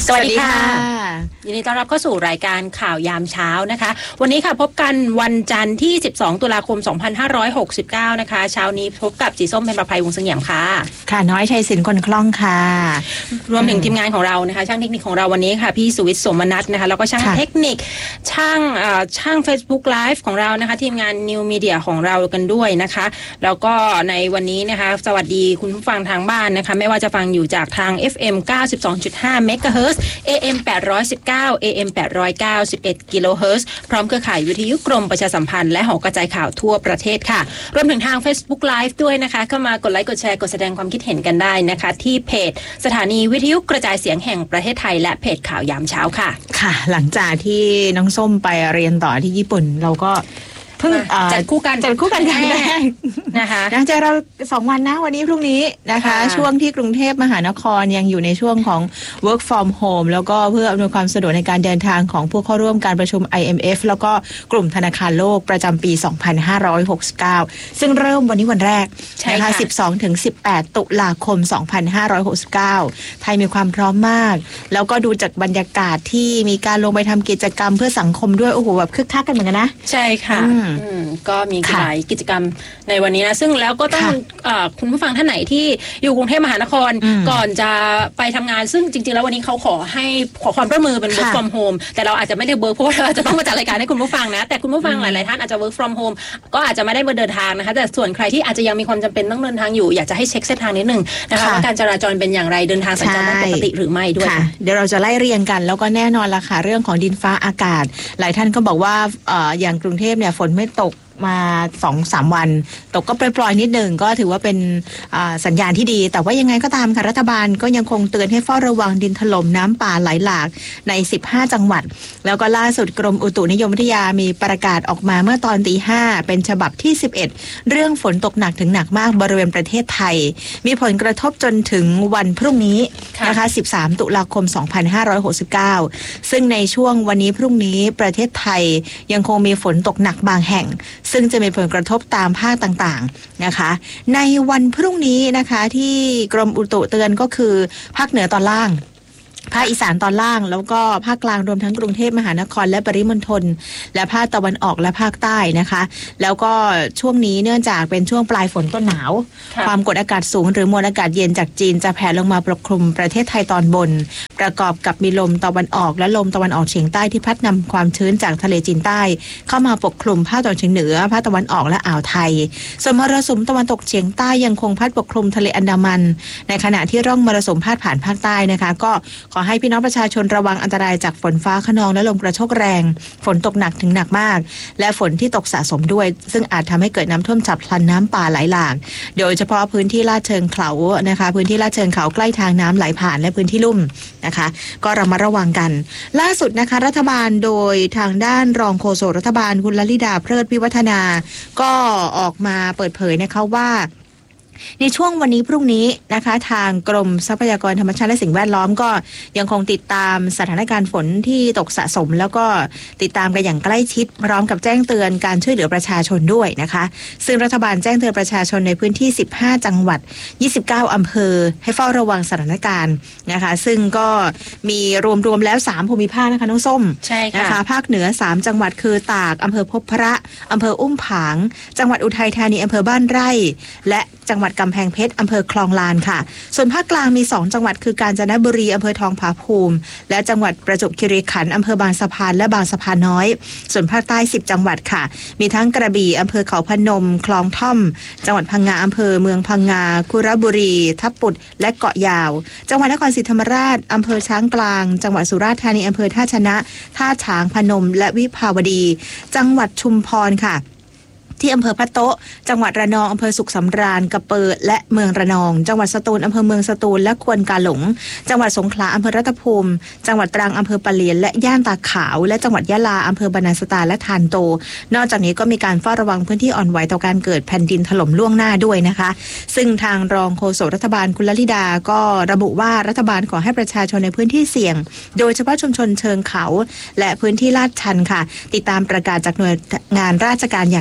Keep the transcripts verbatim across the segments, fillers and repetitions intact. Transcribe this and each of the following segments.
สวัสดีค่ะยินดีต้อนรับเข้าสู่รายการข่าวยามเช้านะคะวันนี้ค่ะพบกันวันจันทร์ที่สิบสองตุลาคมสองพันห้าร้อยหกสิบเก้านะคะเช้านี้พบกับจีส้มเพ็ญประภัยวงศ์เสงี่ยมค่ะค่ะน้อยชัยศิลป์คนคล่องค่ะรวมถึงทีมงานของเรานะคะช่างเทคนิคของเราวันนี้ค่ะพี่สุวิทย์สมนัสนะคะแล้วก็ช่างเทคนิคช่างช่าง Facebook Live ของเรานะคะทีมงาน New Media ของเรากันด้วยนะคะแล้วก็ในวันนี้นะคะสวัสดีคุณผู้ฟังทางบ้านนะคะไม่ว่าจะฟังอยู่จากทาง เอฟ เอ็ม เก้าสิบสองจุดห้า เมกะเฮิรตซ์ เอ เอ็ม แปดร้อยสิบเก้า เอ เอ็ม แปดร้อยเก้าสิบเอ็ด กิโลเฮิรตซ์พร้อมเครือข่ายวิทยุกรมประชาสัมพันธ์และหอกระจายข่าวทั่วประเทศค่ะรวมถึงทาง Facebook Live ด้วยนะคะเข้ามากดไลค์กดแชร์กดแสดงความคิดเห็นกันได้นะคะที่เพจสถานีวิทยุกระจายเสียงแห่งประเทศไทยและเพจข่าวยามเช้าค่ะค่ะหลังจากที่น้องส้มไปเรียนต่อที่ญี่ปุ่นเราก็เพิ่งจัดคู่กันจัดคู่กันครั้งแรกนะคะนะจะเราสองวันนะวันนี้พรุ่งนี้นะคะช่วงที่กรุงเทพมหานครยังอยู่ในช่วงของ work from home แล้วก็เพื่ออำนวยความสะดวกในการเดินทางของผู้เข้าร่วมการประชุม ไอ เอ็ม เอฟ แล้วก็กลุ่มธนาคารโลกประจำปีสองพันห้าร้อยหกสิบเก้าซึ่งเริ่มวันนี้วันแรกนะคะสิบสองถึงสิบแปดตุลาคมสองพันห้าร้อยหกสิบเก้าไทยมีความพร้อมมากแล้วก็ดูจากบรรยากาศที่มีการลงไปทำกิจกรรมเพื่อสังคมด้วยโอ้โหแบบคึกคักกันเหมือนกันนะใช่ค่ะก็มีหลายกิจกรรมในวันนี้นะซึ่งแล้วก็ต้องคุณผู้ฟังท่านไหนที่อยู่กรุงเทพมหานครก่อนจะไปทำงานซึ่งจริงๆแล้ววันนี้เขาขอให้ขอความร่วมมือเป็น work from home แต่เราอาจจะไม่ได้ work เพราะว่าเราจะต้องมาจัดรายการให้คุณผู้ฟังนะแต่คุณผู้ฟังหลายๆท่านอาจจะ work from home ก็อาจจะไม่ได้มาเดินทางนะคะแต่ส่วนใครที่อาจจะยังมีความจำเป็นต้องเดินทางอยู่อยากจะให้เช็คเส้นทางนิดนึงนะคะว่าการจราจรเป็นอย่างไรเดินทางสัญจรได้ปกติหรือไม่ด้วยเดี๋ยวเราจะไล่เรียงกันแล้วก็แน่นอนละค่ะเรื่องของดินฟ้าอากาศหลายท่านก็บอกว่าอย่างกรุงเทพเนี่ยฝนไม่ตกมา สองถึงสาม วันตกก็ปล่อยๆนิดหนึ่งก็ถือว่าเป็นสัญญาณที่ดีแต่ว่ายังไงก็ตามค่ะรัฐบาลก็ยังคงเตือนให้เฝ้าระวังดินถล่มน้ำป่าไหลหลากในสิบห้าจังหวัดแล้วก็ล่าสุดกรมอุตุนิยมวิทยามีประกาศออกมาเมื่อตอนตีห้าเป็นฉบับที่สิบเอ็ดเรื่องฝนตกหนักถึงหนักมากบริเวณประเทศไทยมีผลกระทบจนถึงวันพรุ่งนี้นะคะสิบสามตุลาคมสองพันห้าร้อยหกสิบเก้าซึ่งในช่วงวันนี้พรุ่งนี้ประเทศไทยยังคงมีฝนตกหนักบางแห่งซึ่งจะมีผลกระทบตามภาคต่างๆนะคะในวันพรุ่งนี้นะคะที่กรมอุตุเตือนก็คือภาคเหนือตอนล่างภาคอีสานตอนล่างแล้วก็ภาคกลางรวมทั้งกรุงเทพมหานครและปริมณฑลและภาคตะวันออกและภาคใต้นะคะแล้วก็ช่วงนี้เนื่องจากเป็นช่วงปลายฝนต้นหนาวความกดอากาศสูงหรือมวลอากาศเย็นจากจีนจะแผ่ลงมาปกคลุมประเทศไทยตอนบนประกอบกับมีลมตะวันออกและลมตะวันออกเฉียงใต้ที่พัดนำความชื้นจากทะเลจีนใต้เข้ามาปกคลุมภาคตะวันออกเฉียงเหนือภาคตะวันออกและอ่าวไทยส่วนมรสุมตะวันตกเฉียงใต้ยังคงพัดปกคลุมทะเลอันดามันในขณะที่ร่องมรสุมพาดผ่านภาคใต้นะคะก็ขอให้พี่น้องประชาชนระวังอันตรายจากฝนฟ้าคะนองและลมกระโชกแรงฝนตกหนักถึงหนักมากและฝนที่ตกสะสมด้วยซึ่งอาจทำให้เกิดน้ำท่วมฉับพลันน้ำป่าไหลหลากโดยเฉพาะพื้นที่ลาดเชิงเขานะคะพื้นที่ลาดเชิงเขาใกล้ทางน้ำไหลผ่านและพื้นที่ลุ่มนะคะก็ระมัดระวังกันล่าสุดนะคะรัฐบาลโดยทางด้านรองโฆษกรัฐบาลคุณลลิดาเพลิดวิวัฒนาก็ออกมาเปิดเผยนะคะว่าในช่วงวันนี้พรุ่งนี้นะคะทางกรมทรัพยากรธรรมชาติและสิ่งแวดล้อมก็ยังคงติดตามสถานการณ์ฝนที่ตกสะสมแล้วก็ติดตามกันอย่างใกล้ชิดพร้อมกับแจ้งเตือนการช่วยเหลือประชาชนด้วยนะคะซึ่งรัฐบาลแจ้งเตือนประชาชนในพื้นที่สิบห้าจังหวัดยี่สิบเก้าอำเภอให้เฝ้าระวังสถานการณ์นะคะซึ่งก็มีรวมๆแล้วสามภูมิภาคนะคะน้องส้มใช่ค่ะนะคะภาคเหนือสามจังหวัดคือตากอำเภอพบพระอำเภออุ้มผางจังหวัดอุทัยธานีอำเภอบ้านไร่และจังหวัดกำแพงเพชรอำเภอคลองลานค่ะส่วนภาคกลางมีสองจังหวัดคือกาญจนบุรีอำเภอทองผาภูมิและจังหวัดประจวบคีรีขันธ์อำเภอบางสะพานและบางสะพานน้อยส่วนภาคใต้สิบจังหวัดค่ะมีทั้งกระบี่อำเภอเขาพนมคลองท่อมจังหวัดพังงาอำเภอเมืองพังงาคุระบุรีทับปุดและเกาะยาวจังหวัดนครศรีธรรมราชอำเภอช้างกลางจังหวัดสุราษฎร์ธานีอำเภอท่าชนะท่าช้างพนมและวิภาวดีจังหวัดชุมพรค่ะที่อำเภอพะโต๊ะจังหวัดระนองอำเภอสุขสำราญกระเปิดและเมืองระนองจังหวัดสตูลอำเภอเมืองสตูลและควนกาหลงจังหวัดสงขลาอำเภอรัตภูมิจังหวัดตรังอำเภอปะเหลียนและย่านตาขาวและจังหวัดยะลาอำเภอบรรนังสตาและทานโตนอกจากนี้ก็มีการเฝ้าระวังพื้นที่อ่อนไหวต่อการเกิดแผ่นดินถล่มล่วงหน้าด้วยนะคะซึ่งทางรองโฆษกรัฐบาลคุณลลิดาก็ระบุว่ารัฐบาลขอให้ประชาชนในพื้นที่เสี่ยงโดยเฉพาะชุมชนเชิงเขาและพื้นที่ลาดชันค่ะติดตามประกาศจากหน่วยงานราชการอย่างใกล้ชิด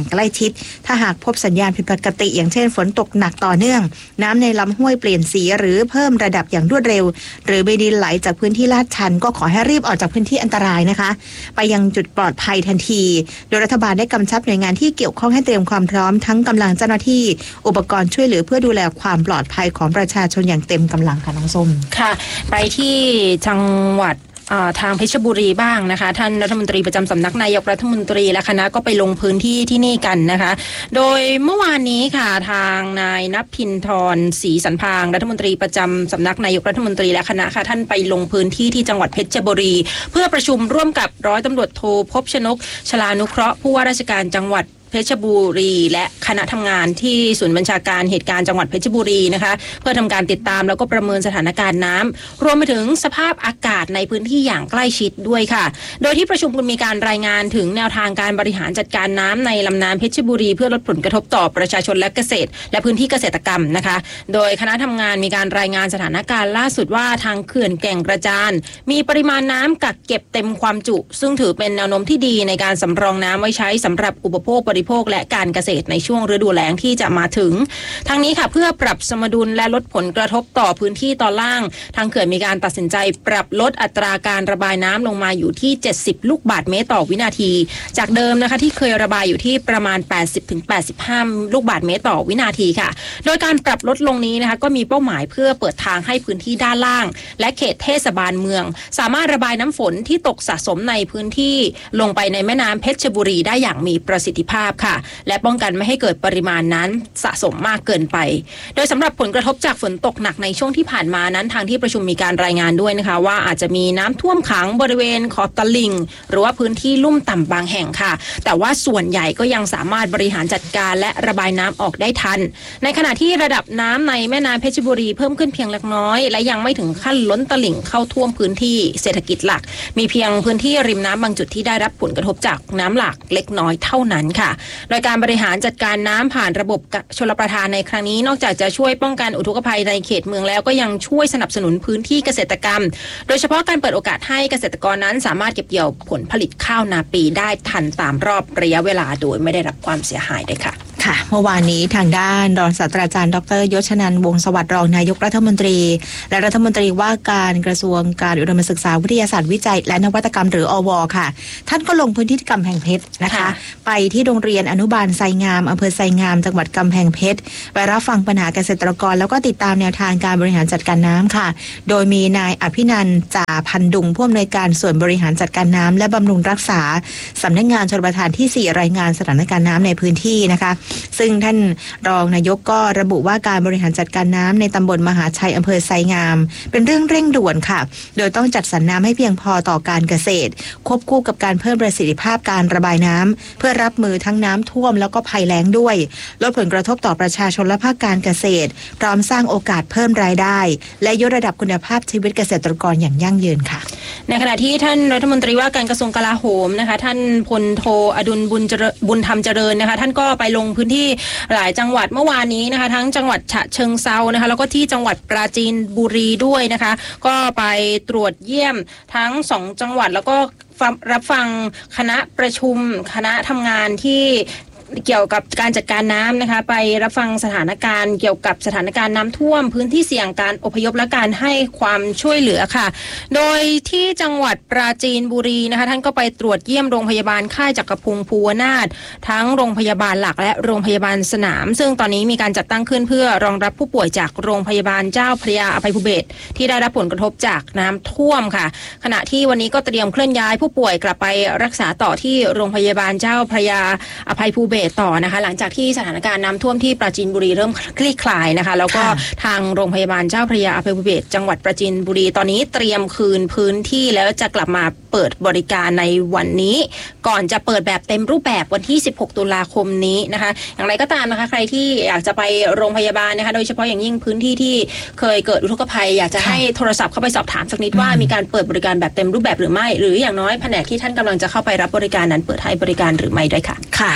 ชิดถ้าหากพบสัญญาณผิดปกติอย่างเช่นฝนตกหนักต่อเนื่องน้ำในลำห้วยเปลี่ยนสีหรือเพิ่มระดับอย่างรวดเร็วหรือมีดินไหลจากพื้นที่ลาดชันก็ขอให้รีบออกจากพื้นที่อันตรายนะคะไปยังจุดปลอดภัยทันทีโดยรัฐบาลได้กำชับหน่วยงานที่เกี่ยวข้องให้เตรียมความพร้อมทั้งกำลังเจ้าหน้าที่อุปกรณ์ช่วยเหลือเพื่อดูแลความปลอดภัยของประชาชนอย่างเต็มกำลังค่ะน้องส้มค่ะไปที่จังหวัดทางเพชรบุรีบ้างนะคะท่านรัฐมนตรีประจำสำนักนายกรัฐมนตรีและคณะก็ไปลงพื้นที่ที่นี่กันนะคะโดยเมื่อวานนี้ค่ะทางนายณพินทรศรีสันพางรัฐมนตรีประจำสำนักนายกรัฐมนตรีและคณะค่ะท่านไปลงพื้นที่ที่จังหวัดเพชรบุรีเพื่อประชุมร่วมกับร้อยตำรวจโทภพชนกชลานุเคราะห์ผู้ว่าราชการจังหวัดเพชรบุรีและคณะทำงานที่ศูนย์บัญชาการเหตุการณ์จังหวัดเพชรบุรีนะคะเพื่อทำการติดตามแล้วก็ประเมินสถานการณ์น้ำรวมไปถึงสภาพอากาศในพื้นที่อย่างใกล้ชิดด้วยค่ะโดยที่ประชุมมีการรายงานถึงแนวทางการบริหารจัดการน้ำในลำน้ำเพชรบุรีเพื่อลดผลกระทบต่อประชาชนและเกษตรและพื้นที่เกษตรกรรมนะคะโดยคณะทำงานมีการรายงานสถานการณ์ล่าสุดว่าทางเขื่อนแก่งกระจานมีปริมาณน้ำกักเก็บเต็มความจุซึ่งถือเป็นแนวโน้มที่ดีในการสำรองน้ำไว้ใช้สำหรับอุปโภคบริโภคและการเกษตรในช่วงฤดูแล้งที่จะมาถึงทั้งนี้ค่ะเพื่อปรับสมดุลและลดผลกระทบต่อพื้นที่ตอนล่างทางเขื่อนมีการตัดสินใจปรับลดอัตราการระบายน้ำลงมาอยู่ที่เจ็ดสิบลูกบาศก์เมตรต่อวินาทีจากเดิมนะคะที่เคยระบายอยู่ที่ประมาณ แปดสิบถึงแปดสิบห้า ลูกบาศก์เมตรต่อวินาทีค่ะโดยการปรับลดลงนี้นะคะก็มีเป้าหมายเพื่อเปิดทางให้พื้นที่ด้านล่างและเขตเทศบาลเมืองสามารถระบายน้ำฝนที่ตกสะสมในพื้นที่ลงไปในแม่น้ำเพชรบุรีได้อย่างมีประสิทธิภาพค่ะและป้องกันไม่ให้เกิดปริมาณนั้นสะสมมากเกินไปโดยสำหรับผลกระทบจากฝนตกหนักในช่วงที่ผ่านมานั้นทางที่ประชุมมีการรายงานด้วยนะคะว่าอาจจะมีน้ำท่วมขังบริเวณขอบตลิ่งหรือว่าพื้นที่ลุ่มต่ำบางแห่งค่ะแต่ว่าส่วนใหญ่ก็ยังสามารถบริหารจัดการและระบายน้ำออกได้ทันในขณะที่ระดับน้ำในแม่น้ำเพชรบุรีเพิ่มขึ้นเพียงเล็กน้อยและยังไม่ถึงขั้นล้นตลิ่งเข้าท่วมพื้นที่เศรษฐกิจหลักมีเพียงพื้นที่ริมน้ำบางจุดที่ได้รับผลกระทบจากน้ำหลากเล็กน้อยเท่านั้นค่ะโดยการบริหารจัดการน้ำผ่านระบบชลประทานในครั้งนี้นอกจากจะช่วยป้องกันอุทกภัยในเขตเมืองแล้วก็ยังช่วยสนับสนุนพื้นที่เกษตรกรรมโดยเฉพาะการเปิดโอกาสให้เกษตรกรนั้นสามารถเก็บเกี่ยวผลผลิตข้าวนาปีได้ทันตามรอบระยะเวลาโดยไม่ได้รับความเสียหายด้วยค่ะค่ะเมื่อวานนี้ทางด้านรองศาสตราจารย์ดรยศนันท์วงศ์สวัสดิ์รองนายกรัฐมนตรีและรัฐมนตรีว่าการกระทรวงการอุดมศึกษาวิทยาศาสตร์วิจัยและนวัตกรรมหรืออวค่ะท่านก็ลงพื้นที่ที่กำแพงเพชรนะคะไปที่โรงเรียนอนุบาลไซงามอำเภอไซงามจังหวัดกำแพงเพชรไปรับฟังปัญหาเกษตรกรแล้วก็ติดตามแนวทางการบริหารจัดการน้ำค่ะโดยมีนายอภินันท์จ่าพันดุงผู้อำนวยการส่วนบริหารจัดการน้ำและบำรุงรักษาสำนักงานชลประทานที่สี่รายงานสถานการณ์น้ำในพื้นที่นะคะซึ่งท่านรองนายกก็ระบุว่าการบริหารจัดการน้ำในตำบลมหาชัยอำเภอไซงามเป็นเรื่องเร่งด่วนค่ะโดยต้องจัดสรรน้ำให้เพียงพอต่อการเกษตรควบคู่กับการเพิ่มประสิทธิภาพการระบายน้ำเพื่อรับมือทั้งน้ำท่วมแล้วก็ภัยแล้งด้วยลดผลกระทบต่อประชาชนและภาคการเกษตรพร้อมสร้างโอกาสเพิ่มรายได้และยกระดับคุณภาพชีวิตเกษตรกรอย่างยั่งยืนค่ะในขณะที่ท่านรัฐมนตรีว่าการกระทรวงกลาโหมนะคะท่านพลโทอดุลบุญบุญธรรมเจริญนะคะท่านก็ไปลงพื้นที่หลายจังหวัดเมื่อวานนี้นะคะทั้งจังหวัดฉะเชิงเทรานะคะแล้วก็ที่จังหวัดปราจีนบุรีด้วยนะคะก็ไปตรวจเยี่ยมทั้งสองจังหวัดแล้วก็รับฟังคณะประชุมคณะทำงานที่เกี่ยวกับการจัดการน้ำนะคะไปรับฟังสถานการณ์เกี่ยวกับสถานการณ์น้ำท่วมพื้นที่เสี่ยงการอพยพและการให้ความช่วยเหลือค่ะโดยที่จังหวัดปราจีนบุรีนะคะท่านก็ไปตรวจเยี่ยมโรงพยาบาลค่ายจักรพงศ์ภูวนาถทั้งโรงพยาบาลหลักและโรงพยาบาลสนามซึ่งตอนนี้มีการจัดตั้งขึ้นเพื่อรองรับผู้ป่วยจากโรงพยาบาลเจ้าพระยาอภัยภูเบศรที่ได้รับผลกระทบจากน้ำท่วมค่ะขณะที่วันนี้ก็เตรียมเคลื่อนย้ายผู้ป่วยกลับไปรักษาต่อที่โรงพยาบาลเจ้าพระยาอภัยภูเบศรต่อนะคะหลังจากที่สถานการณ์น้ำท่วมที่ปราจีนบุรีเริ่มคลี่คลายนะคะแล้วก็ทางโรงพยาบาลเจ้าพระยาอภัยภูเบศรจังหวัดปราจีนบุรีตอนนี้เตรียมคืนพื้นที่แล้วจะกลับมาเปิดบริการในวันนี้ก่อนจะเปิดแบบเต็มรูปแบบวันที่สิบหกตุลาคมนี้นะคะอย่างไรก็ตามนะคะใครที่อยากจะไปโรงพยาบาลนะคะโดยเฉพาะอย่างยิ่งพื้นที่ที่เคยเกิดอุทกภัยอยากจะให้โทรศัพท์เข้าไปสอบถามสักนิดว่ามีการเปิดบริการแบบเต็มรูปแบบหรือไม่หรืออย่างน้อยแผนกที่ท่านกำลังจะเข้าไปรับบริการนั้นเปิดให้บริการหรือไม่ด้วยค่ะค่ะซึ่ง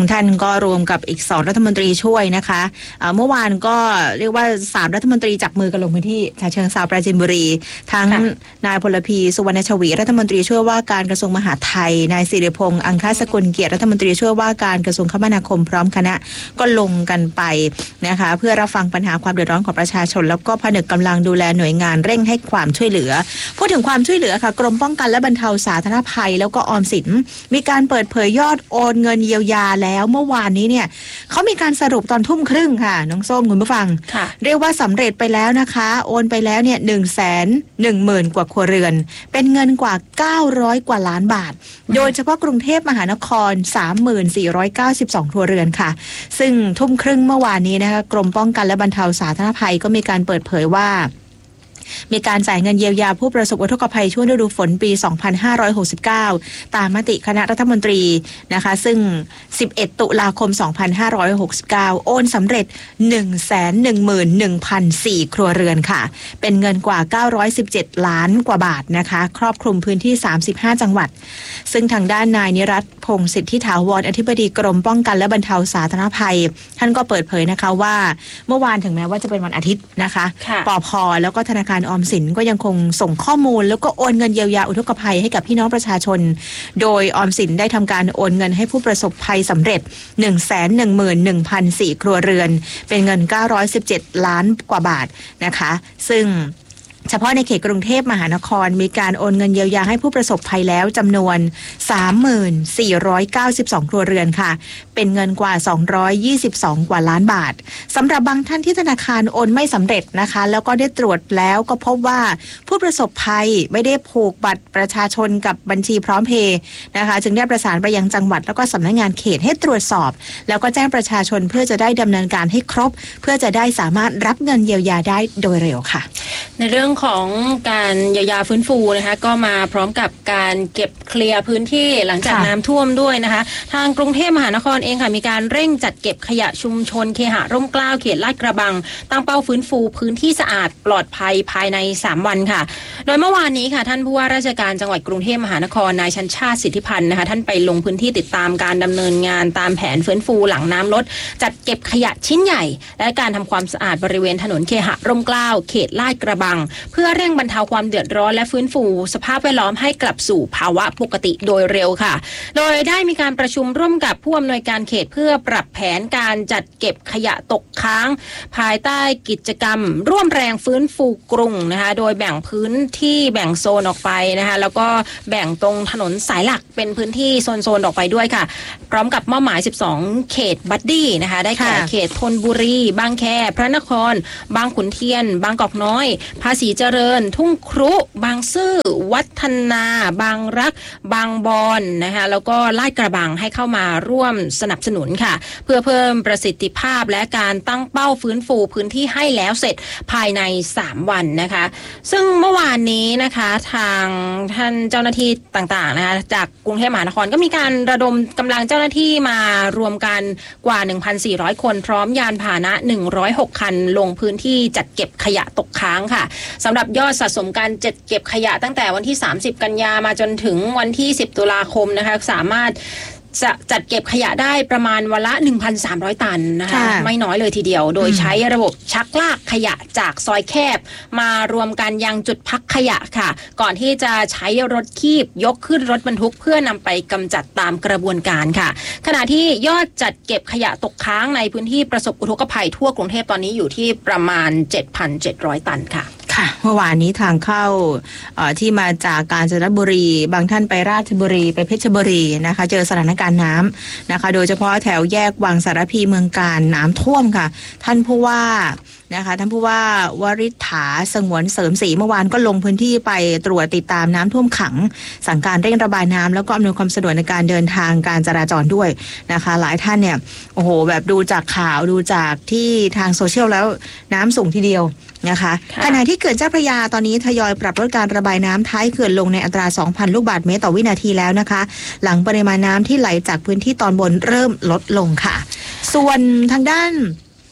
ท่านก็รวมกับอีกสองรัฐมนตรีช่วยนะคะเมื่อวานก็เรียกว่าสามรัฐมนตรีจับมือกันลงพื้นที่ฉะเชิงเทราปราจีนบุรีทั้งนายพลพีสุวรรณชวีรัฐมนตรีช่วยว่าการกระทรวงมหาดไทยนายสิริพงษ์อังคสกุลเกียรติรัฐมนตรีช่วยว่าการกระทรวงคมนาคมพร้อมคณะก็ลงกันไปนะคะเพื่อรับฟังปัญหาความเดือดร้อนของประชาชนแล้วก็ผนึกกำลังดูแลหน่วยงานเร่งให้ความช่วยเหลือพูดถึงความช่วยเหลือค่ะกรมป้องกันและบรรเทาสาธารณภัยแล้วก็ออมสินมีการเปิดเผยยอดโอนเงินเยียวยาแล้วเมื่อวานนี้เนี่ยเขามีการสรุปตอนทุ่มครึ่งค่ะน้องส้มคุณผู้ฟังเรียกว่าสำเร็จไปแล้วนะคะโอนไปแล้วเนี่ยหนึ่งแสนหนึ่งหมื่นกว่าครัวเรือนเป็นเงินกว่าเก้าร้อยกว่าล้านบาทโดยเฉพาะกรุงเทพมหานคร สามหมื่นสี่ร้อยเก้าสิบสอง ครัวเรือนค่ะซึ่งทุ่มครึ่งเมื่อวานนี้นะคะกรมป้องกันและบรรเทาสาธารณภัยก็มีการเปิดเผยว่ามีการจ่ายเงินเยียวยาผู้ประสบอุทกภัยช่วงฤดูฝนปี สองพันห้าร้อยหกสิบเก้า ตามมติคณะรัฐมนตรีนะคะซึ่ง สิบเอ็ด ตุลาคม สองพันห้าร้อยหกสิบเก้า โอนสำเร็จ หนึ่งแสนหนึ่งหมื่นหนึ่งพันสี่ ครัวเรือนค่ะเป็นเงินกว่า เก้าร้อยสิบเจ็ด ล้านกว่าบาทนะคะครอบคลุมพื้นที่ สามสิบห้า จังหวัดซึ่งทางด้านนายนิรัตน์พงษ์สิทธิถาวรอธิบดีกรมป้องกันและบรรเทาสาธารณภัยท่านก็เปิดเผยนะคะว่าเมื่อวานถึงแม้ว่าจะเป็นวันอาทิตย์นะคะปภ.แล้วก็ธนาคารออมสินก็ยังคงส่งข้อมูลแล้วก็โอนเงินเยียวยาอุทกภัยให้กับพี่น้องประชาชนโดยออมสินได้ทำการโอนเงินให้ผู้ประสบภัยสำเร็จ หนึ่งแสนหนึ่งหมื่นหนึ่งพันสี่ ครัวเรือนเป็นเงินเก้าร้อยสิบเจ็ดล้านกว่าบาทนะคะซึ่งเฉพาะในเขตกรุงเทพมหานครมีการโอนเงินเยียวยาให้ผู้ประสบภัยแล้วจำนวน สามหมื่นสี่ร้อยเก้าสิบสอง ครัวเรือนค่ะเป็นเงินกว่าสองร้อยยี่สิบสองกว่าล้านบาทสำหรับบางท่านที่ธนาคารโอนไม่สำเร็จนะคะแล้วก็ได้ตรวจแล้วก็พบว่าผู้ประสบภัยไม่ได้ผูกบัตรประชาชนกับบัญชีพร้อมเพย์นะคะจึงได้ประสานไปยังจังหวัดแล้วก็สำนักงานเขตให้ตรวจสอบแล้วก็แจ้งประชาชนเพื่อจะได้ดำเนินการให้ครบเพื่อจะได้สามารถรับเงินเยียวยาได้โดยเร็วค่ะในเรื่องของการเยียวยาฟื้นฟูนะคะก็มาพร้อมกับการเก็บเคลียร์พื้นที่หลังจากน้ำท่วมด้วยนะคะทางกรุงเทพมหานครเองค่ะมีการเร่งจัดเก็บขยะชุมชนเคหะร่มเกล้าเขตลาดกระบังตั้งเป้าฟื้นฟูพื้นที่สะอาดปลอดภัยภายในสามวันค่ะโดยเมื่อวานนี้ค่ะท่านผู้ว่าราชการจังหวัดกรุงเทพมหานครนายชัญชาติสิทธิพันธ์นะคะท่านไปลงพื้นที่ติดตามการดำเนินงานตามแผนฟื้นฟูหลังน้ำลดจัดเก็บขยะชิ้นใหญ่และการทำความสะอาดบริเวณถนนเคหะร่มเกล้าเขตลาดกระบังเพื่อเร่งบรรเทาความเดือดร้อนและฟื้นฟูสภาพแวดล้อมให้กลับสู่ภาวะปกติโดยเร็วค่ะโดยได้มีการประชุมร่วมกับผู้อำนวยการเขตเพื่อปรับแผนการจัดเก็บขยะตกค้างภายใต้กิจกรรมร่วมแรงฟื้นฟูกรุงนะคะโดยแบ่งพื้นที่แบ่งโซนออกไปนะคะแล้วก็แบ่งตรงถนนสายหลักเป็นพื้นที่โซนๆออกไปด้วยค่ะพร้อมกับมอบหมายสิบสองเขตบัดดี้นะคะได้แก่เขตธนบุรีบางแคพระนครบางขุนเทียนบางกอกน้อยภาษีเจริญทุ่งครุบางซื่อวัฒนาบางรักบางบอนนะคะแล้วก็ลาดกระบังให้เข้ามาร่วมสนับสนุนค่ะเพื่อเพิ่มประสิทธิภาพและการตั้งเป้าฟื้นฟูพื้นที่ให้แล้วเสร็จภายในสามวันนะคะซึ่งเมื่อวานนี้นะคะทางท่านเจ้าหน้าที่ต่างๆนะคะจากกรุงเทพมหานครก็มีการระดมกำลังเจ้าหน้าที่มารวมกันกว่า หนึ่งพันสี่ร้อย คนพร้อมยานพาหนะหนึ่งร้อยหกคันลงพื้นที่จัดเก็บขยะตกค้างค่ะสำหรับยอดสะสมการจัดเก็บขยะตั้งแต่วันที่สามสิบกันยามาจนถึงวันที่สิบตุลาคมนะคะสามารถจะจัดเก็บขยะได้ประมาณวันละ หนึ่งพันสามร้อย ตันนะคะไม่น้อยเลยทีเดียวโดยใช้ระบบชักลากขยะจากซอยแคบมารวมกันยังจุดพักขยะค่ะก่อนที่จะใช้รถคีบยกขึ้นรถบรรทุกเพื่อนำไปกำจัดตามกระบวนการค่ะขณะที่ยอดจัดเก็บขยะตกค้างในพื้นที่ประสบอุทกภัยทั่วกรุงเทพตอนนี้อยู่ที่ประมาณ เจ็ดพันเจ็ดร้อย ตันค่ะค่ะเมื่อวานนี้ทางเข้าที่มาจากกาญจนบุรีบางท่านไปราชบุรีไปเพชรบุรีนะคะเจอสถานการณ์น้ำนะคะโดยเฉพาะแถวแยกวังสารพีเมืองกาญน้ำท่วมค่ะท่านผู้ว่านะคะท่านผู้ว่าวริษฐาสงวนเสริมศรีเมื่อวานก็ลงพื้นที่ไปตรวจติดตามน้ำท่วมขังสั่งการเร่งระบายน้ำแล้วก็อำนวยความสะดวกในการเดินทางการจราจรด้วยนะคะหลายท่านเนี่ยโอ้โหแบบดูจากข่าวดูจากที่ทางโซเชียลแล้วน้ำสูงทีเดียวนะคะขณะที่เขื่อนเจ้าพระยาตอนนี้ทยอยปรับลดการระบายน้ำท้ายเขื่อนลงในอัตรา สองพัน ลูกบาศก์เมตรต่อวินาทีแล้วนะคะหลังปริมาณน้ำที่ไหลจากพื้นที่ตอนบนเริ่มลดลงค่ะส่วนทางด้าน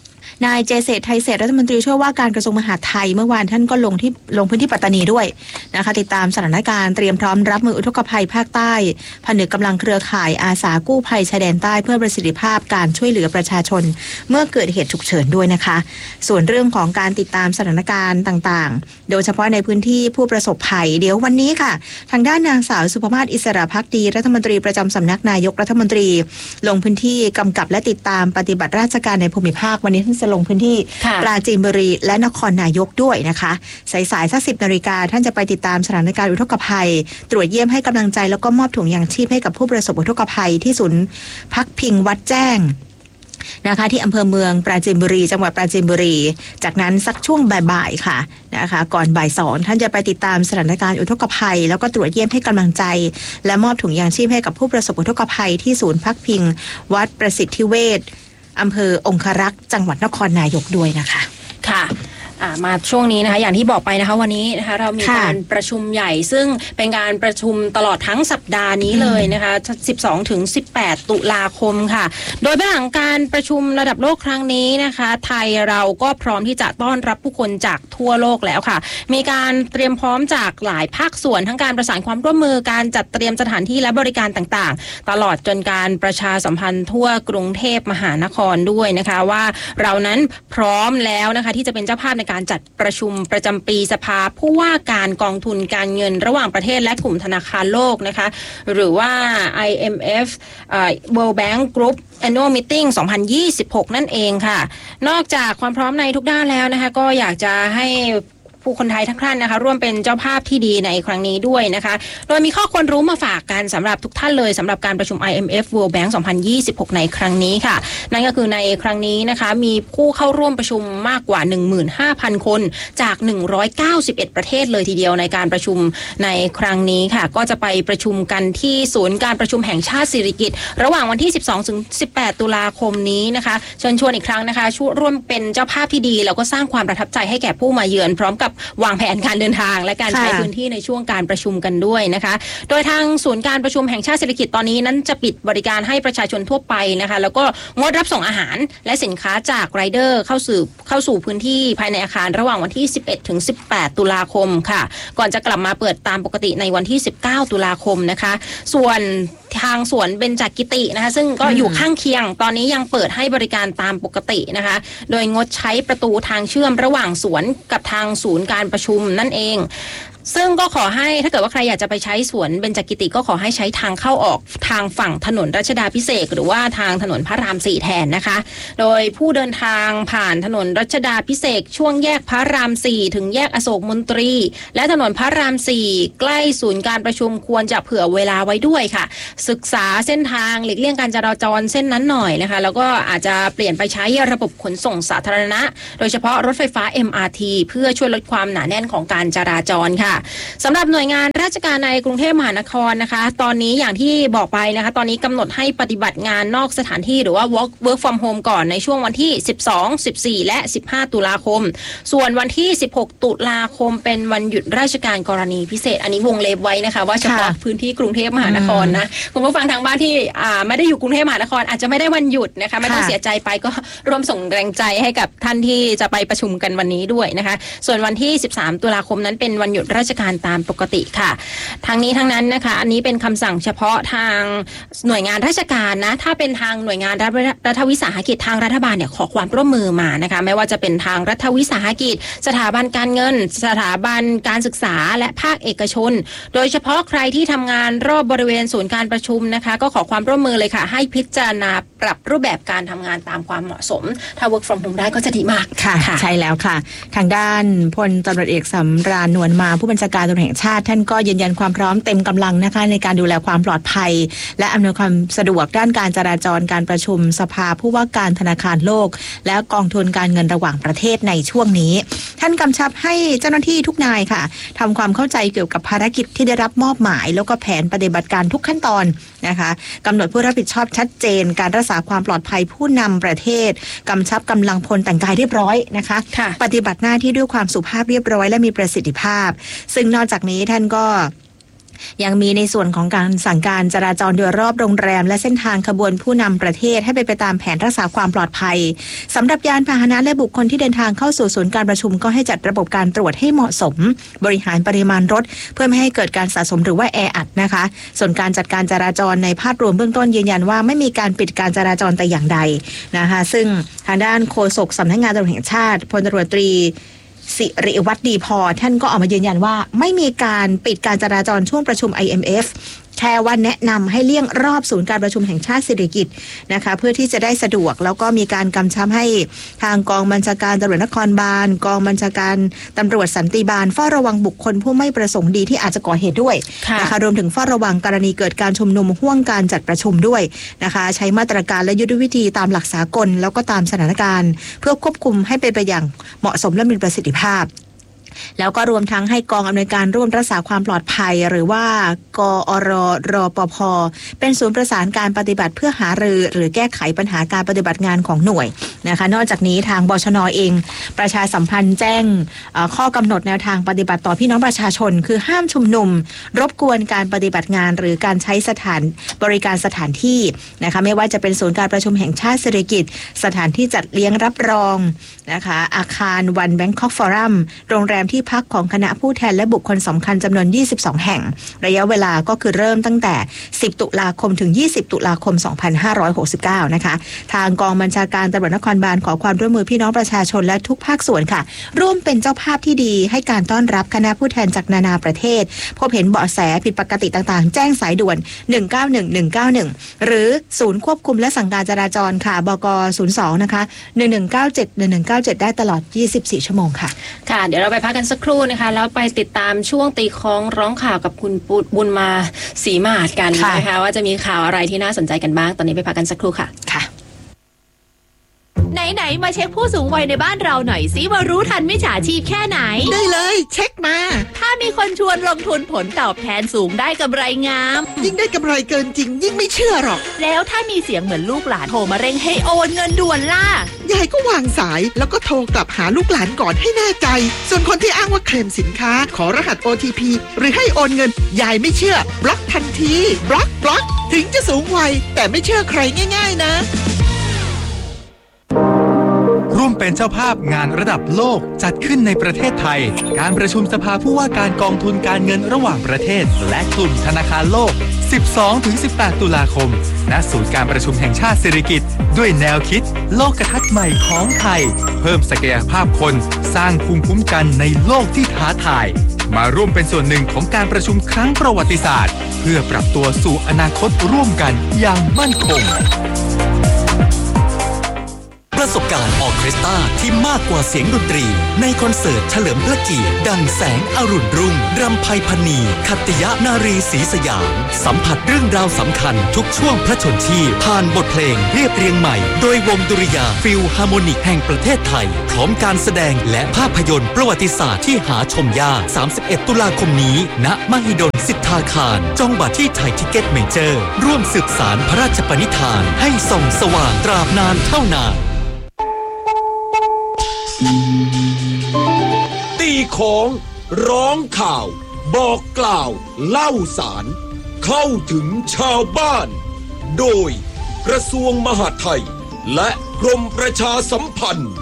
นายเจเษตรไทยเศรษฐรัฐมนตรีช่วยว่าการกระทรวงมหาดไทยเมื่อวานท่านก็ลงที่ลงพื้นที่ปัตตานีด้วยนะคะติดตามสถานการณ์เตรียมพร้อมรับมืออุทกภัยภาคใต้ผนึกกำลังเครือข่ายอาสากู้ภัยชายแดนใต้เพื่อประสิทธิภาพการช่วยเหลือประชาชนเมื่อเกิดเหตุฉุกเฉินด้วยนะคะส่วนเรื่องของการติดตามสถานการณ์ต่างๆโดยเฉพาะในพื้นที่ผู้ประสบภัยเดี๋ยววันนี้ค่ะทางด้านนางสาวสุภมาศอิสระภักดีรัฐมนตรีประจำสำนักนายกรัฐมนตรีลงพื้นที่กำกับและติดตามปฏิบัติราชการในภูมิภาควันนี้ท่านจะลงพื้นที่ปราจีนบุรีและนครนายกด้วยนะคะสายๆสักสิบนาฬิกาท่านจะไปติดตามสถานการณ์อุทกภัยตรวจเยี่ยมให้กำลังใจแล้วก็มอบถุงยางชีพให้กับผู้ประสบอุทกภัยที่ศูนย์พักพิงวัดแจ้งนะคะที่อำเภอเมืองปราจีนบุรีจังหวัดปราจีนบุรีจากนั้นสักช่วงบ่ายๆค่ะนะคะก่อนบ่ายสองท่านจะไปติดตามสถานการณ์อุทกภัยแล้วก็ตรวจเยี่ยมให้กำลังใจและมอบถุงยางชีพให้กับผู้ประสบอุทกภัยที่ศูนย์พักพิงวัดประสิทธิเวชอำเภอองครักษ์จังหวัดนครนายกด้วยนะคะค่ะมาช่วงนี้นะคะอย่างที่บอกไปนะคะวันนี้นะคะเรามีการประชุมใหญ่ซึ่งเป็นการประชุมตลอดทั้งสัปดาห์นี้เลยนะคะสิบสองถึงสิบแปดตุลาคมค่ะโดยเบื้องหลังการประชุมระดับโลกครั้งนี้นะคะไทยเราก็พร้อมที่จะต้อนรับผู้คนจากทั่วโลกแล้วค่ะมีการเตรียมพร้อมจากหลายภาคส่วนทั้งการประสานความร่วมมือการจัดเตรียมสถานที่และบริการต่างๆตลอดจนการประชาสัมพันธ์ทั่วกรุงเทพมหานครด้วยนะคะว่าเรานั้นพร้อมแล้วนะคะที่จะเป็นเจ้าภาพในการจัดประชุมประจำปีสภาผู้ว่าการกองทุนการเงินระหว่างประเทศและกลุ่มธนาคารโลกนะคะหรือว่า ไอ เอ็ม เอฟ uh, World Bank Group Annual Meeting สองพันยี่สิบหกนั่นเองค่ะนอกจากความพร้อมในทุกด้านแล้วนะคะก็อยากจะให้ผู้คนไทยทั้งท่านนะคะร่วมเป็นเจ้าภาพที่ดีในครั้งนี้ด้วยนะคะโดยมีข้อควรรู้มาฝากกันสำหรับทุกท่านเลยสำหรับการประชุม ไอ เอ็ม เอฟ World Bank สองพันยี่สิบหกในครั้งนี้ค่ะนั่นก็คือในครั้งนี้นะคะมีผู้เข้าร่วมประชุมมากกว่า หนึ่งหมื่นห้าพัน คนจากหนึ่งร้อยเก้าสิบเอ็ดประเทศเลยทีเดียวในการประชุมในครั้งนี้ค่ะก็จะไปประชุมกันที่ศูนย์การประชุมแห่งชาติสิริกิติ์ระหว่างวันที่สิบสองถึงสิบแปดตุลาคมนี้นะคะเชิญชวนอีกครั้งนะคะช่วยร่วมเป็นเจ้าภาพที่ดีแล้วก็สร้างความประทับใจให้แก่ผู้มาเยือนพร้อมกับวางแผนการเดินทางและการใช้พื้นที่ในช่วงการประชุมกันด้วยนะคะโดยทางศูนย์การประชุมแห่งชาติเศรษฐกิจตอนนี้นั้นจะปิดบริการให้ประชาชนทั่วไปนะคะแล้วก็งดรับส่งอาหารและสินค้าจากไรเดอร์เข้าสู่เข้าสู่พื้นที่ภายในอาคารระหว่างวันที่สิบเอ็ดถึงสิบแปดตุลาคมค่ะก่อนจะกลับมาเปิดตามปกติในวันที่สิบเก้าตุลาคมนะคะส่วนทางสวนเบญจกิตินะคะซึ่งก็อยู่ข้างเคียงตอนนี้ยังเปิดให้บริการตามปกตินะคะโดยงดใช้ประตูทางเชื่อมระหว่างสวนกับทางศูนย์การประชุมนั่นเองซึ่งก็ขอให้ถ้าเกิดว่าใครอยากจะไปใช้สวนเบญจกิติก็ขอให้ใช้ทางเข้าออกทางฝั่งถนนรัชดาภิเษกหรือว่าทางถนนพระรามสี่แทนนะคะโดยผู้เดินทางผ่านถนนรัชดาภิเษกช่วงแยกพระรามสี่ถึงแยกอโศกมนตรีและถนนพระรามสี่ใกล้ศูนย์การประชุมควรจะเผื่อเวลาไว้ด้วยค่ะศึกษาเส้นทางหลีกเลี่ยงการจราจรเส้นนั้นหน่อยนะคะแล้วก็อาจจะเปลี่ยนไปใช้ระบบขนส่งสาธารณะโดยเฉพาะรถไฟฟ้า เอ็ม อาร์ ที เพื่อช่วยลดความหนาแน่นของการจราจรค่ะสำหรับหน่วยงานราชการในกรุงเทพมหานครนะคะตอนนี้อย่างที่บอกไปนะคะตอนนี้กำหนดให้ปฏิบัติงานนอกสถานที่หรือว่า work work from home ก่อนในช่วงวันที่สิบสอง สิบสี่และสิบห้าตุลาคมส่วนวันที่สิบหกตุลาคมเป็นวันหยุดราชการกรณีพิเศษอันนี้วงเล็บไว้นะคะว่าเฉพาะพื้นที่กรุงเทพมหานครนะคุณผู้ฟังทางบ้านที่อ่าไม่ได้อยู่กรุงเทพมหานครอาจจะไม่ได้วันหยุดนะคะไม่ต้องเสียใจไปก็ร่วมส่งแรงใจให้กับท่านที่จะไปประชุมกันวันนี้ด้วยนะคะส่วนวันที่สิบสามตุลาคมนั้นเป็นวันหยุดราชการตามปกติค่ะทั้งนี้ทั้งนั้นนะคะอันนี้เป็นคำสั่งเฉพาะทางหน่วยงานราชการนะถ้าเป็นทางหน่วยงานรัฐวิสาหกิจทางรัฐบาลเนี่ยขอความร่วมมือมานะคะไม่ว่าจะเป็นทางรัฐวิสาหกิจสถาบันการเงินสถาบันการศึกษาและภาคเอกชนโดยเฉพาะใครที่ทำงานรอบบริเวณศูนย์การประชุมนะคะก็ขอความร่วมมือเลยค่ะให้พิจารณาปรับรูปแบบการทำงานตามความเหมาะสมถ้า work from home ได้ก็จะดีมากค่ะใช่แล้วค่ะทางด้านพลตำรวจเอกสำราญนวลมาผู้บัญชาการตำรวจแห่งชาติท่านก็ยืนยันความพร้อมเต็มกำลังนะคะในการดูแลความปลอดภัยและอำนวยความสะดวกด้านการจราจรการประชุมสภาผู้ว่าการธนาคารโลกและกองทุนการเงินระหว่างประเทศในช่วงนี้ท่านกำชับให้เจ้าหน้าที่ทุกนายค่ะทำความเข้าใจเกี่ยวกับภารกิจที่ได้รับมอบหมายแล้วก็แผนปฏิบัติการทุกขั้นตอนนะคะกำหนดผู้รับผิดชอบชัดเจนการรักษาความปลอดภัยผู้นำประเทศกำชับกำลังพลแต่งกายเรียบร้อยนะคะปฏิบัติหน้าที่ด้วยความสุภาพเรียบร้อยและมีประสิทธิภาพซึ่งนอกจากนี้ท่านก็ยังมีในส่วนของการสั่งการจราจรโดยรอบโรงแรมและเส้นทางขบวนผู้นำประเทศให้ไปไปตามแผนรักษาความปลอดภัยสำหรับยานพาหนะและบุคคลที่เดินทางเข้าสู่ศูนย์การประชุมก็ให้จัดระบบการตรวจให้เหมาะสมบริหารปริมาณรถเพื่อไม่ให้เกิดการสะสมหรือว่าแออัดนะคะส่วนการจัดการจราจรในภาพรวมเบื้องต้นยืนยันว่าไม่มีการปิดการจราจรแต่อย่างใดนะคะซึ่งทางด้านโฆษกสำนักงานตำรวจแห่งชาติพลตำรวจตรีสิริวัฒน์ดีพอท่านก็ออกมายืนยันว่าไม่มีการปิดการจราจรช่วงประชุม ไอ เอ็ม เอฟ แค่ว่าแนะนำให้เลี่ยงรอบศูนย์การประชุมแห่งชาติสิริกิติ์นะคะเพื่อที่จะได้สะดวกแล้วก็มีการกำชับให้ทางกองบัญชาการตำรวจนครบาลกองบัญชาการตำรวจสันติบาลเฝ้าระวังบุคคลผู้ไม่ประสงค์ดีที่อาจจะก่อเหตุด้วยนะคะรวมถึงเฝ้าระวังกรณีเกิดการชุมนุมห่วงการจัดประชุมด้วยนะคะใช้มาตรการและยุทธวิธีตามหลักสากลแล้วก็ตามสถานการณ์เพื่อควบคุมให้เป็นไปอย่างเหมาะสมและมีประสิทธิภาพแล้วก็รวมทั้งให้กองอำนวยการร่วมรักษาความปลอดภัยหรือว่ากอรรปภเป็นศูนย์ประสานการปฏิบัติเพื่อหารือหรือแก้ไขปัญหาการปฏิบัติงานของหน่วยนะคะนอกจากนี้ทางบชน.เองประชาสัมพันธ์แจ้งข้อกำหนดแนวทางปฏิบัติต่อพี่น้องประชาชนคือห้ามชุมนุมรบกวนการปฏิบัติงานหรือการใช้สถานบริการสถานที่นะคะไม่ว่าจะเป็นศูนย์การประชุมแห่งชาติสิริกิติ์สถานที่จัดเลี้ยงรับรองนะคะอาคารวันแบงคอกฟอรัมโรงแรมที่พักของคณะผู้แทนและบุคคลสำคัญจำนวนยี่สิบสองแห่งระยะเวลาก็คือเริ่มตั้งแต่สิบตุลาคมถึงยี่สิบตุลาคมสองพันห้าร้อยหกสิบเก้านะคะทางกองบัญชาการตำรวจนครบาลขอความร่วมมือพี่น้องประชาชนและทุกภาคส่วนค่ะร่วมเป็นเจ้าภาพที่ดีให้การต้อนรับคณะผู้แทนจากนานาประเทศพบเห็นเบาะแสผิดปกติต่างๆแจ้งสายด่วนหนึ่งเก้าหนึ่ง หนึ่งเก้าหนึ่งหรือศูนย์ควบคุมและสั่งการจราจรค่ะบกศูนย์สองนะคะหนึ่งหนึ่งเก้าเจ็ด หนึ่งหนึ่งเก้าเจ็ดได้ตลอดยี่สิบสี่ชั่วโมงค่ะค่ะเดี๋ยวเราไปพักกันสักครู่นะคะแล้วไปติดตามช่วงตีคล้องร้องข่าวกับคุณบุญมาศรีมาศกันนะคะว่าจะมีข่าวอะไรที่น่าสนใจกันบ้างตอนนี้ไปพักกันสักครู่ค่ะค่ะไหนๆมาเช็คผู้สูงวัยในบ้านเราหน่อยสิว่ารู้ทันมิจฉาชีพแค่ไหนได้เลยเช็คมาถ้ามีคนชวนลงทุนผลตอบแทนสูงได้กำไรงามยิ่งได้กำไรเกินจริงยิ่งไม่เชื่อหรอกแล้วถ้ามีเสียงเหมือนลูกหลานโทรมาเร่งให้โอนเงินด่วนล่ะยายก็วางสายแล้วก็โทรกลับหาลูกหลานก่อนให้แน่ใจส่วนคนที่อ้างว่าเคลมสินค้าขอรหัส โอ ที พี หรือให้โอนเงินยายไม่เชื่อบล็อกทันทีบล็อกบล็อกถึงจะสูงวัยแต่ไม่เชื่อใครง่ายๆนะร่วมเป็นเจ้าภาพงานระดับโลกจัดขึ้นในประเทศไทยการประชุมสภาผู้ว่าการกองทุนการเงินระหว่างประเทศและกลุ่มธนาคารโลก สิบสองถึงสิบแปด ตุลาคมณศูนย์การประชุมแห่งชาติสิริกิติ์ด้วยแนวคิดโลกทัศน์ใหม่ของไทยเพิ่มศักยภาพคนสร้างภูมิคุ้มกันในโลกที่ท้าทายมาร่วมเป็นส่วนหนึ่งของการประชุมครั้งประวัติศาสตร์เพื่อปรับตัวสู่อนาคตร่วมกันอย่างมั่นคงประสบการณ์ออเคสตราที่มากกว่าเสียงดนตรีในคอนเสิร์ตเฉลิมพระเกียรติดังแสงอรุณรุ่งรำไพพรรณีขัตติยนารีศรีสยามสัมผัสเรื่องราวสำคัญทุกช่วงพระชนชีพผ่านบทเพลงเรียบเรียงใหม่โดยวงดุริยางค์ฟิลฮาร์โมนิกแห่งประเทศไทยพร้อมการแสดงและภาพยนตร์ประวัติศาสตร์ที่หาชมยากสามสิบเอ็ดตุลาคมนี้ณมหิดลสิทธาคารจองบัตรที่ไทยทิเก็ตเมเจอร์ร่วมสืบสานพระราชปณิธานให้ส่องสว่างตราบนานเท่านานตีของร้องข่าวบอกกล่าวเล่าสารเข้าถึงชาวบ้านโดยกระทรวงมหาดไทยและกรมประชาสัมพันธ์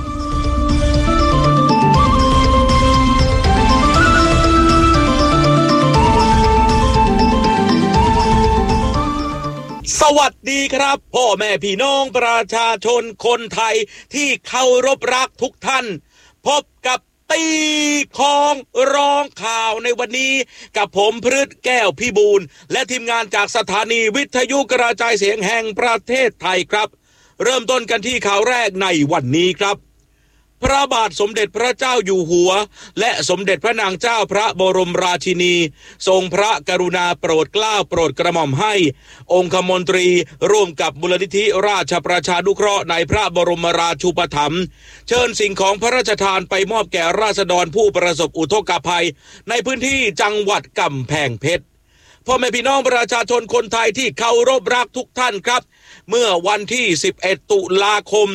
สวัสดีครับพ่อแม่พี่น้องประชาชนคนไทยที่เคารพรักทุกท่านพบกับตีของร้องข่าวในวันนี้กับผมพฤทธิ์แก้วพิบูลและทีมงานจากสถานีวิทยุกระจายเสียงแห่งประเทศไทยครับเริ่มต้นกันที่ข่าวแรกในวันนี้ครับพระบาทสมเด็จพระเจ้าอยู่หัวและสมเด็จพระนางเจ้าพระบรมราชินีทรงพระกรุณาโปรดเกล้าโปรดกระหม่อมให้องคมนตรีร่วมกับมูลนิธิราชประชานุเคราะห์ในพระบรมราชูปถัมภ์เชิญสิ่งของพระราชทานไปมอบแก่ราษฎรผู้ประสบอุทกภัยในพื้นที่จังหวัดกำแพงเพชรพ่อแม่พี่น้องประชาชนคนไทยที่เคารพรักทุกท่านครับเมื่อวันที่สิบเอ็ดตุลาคม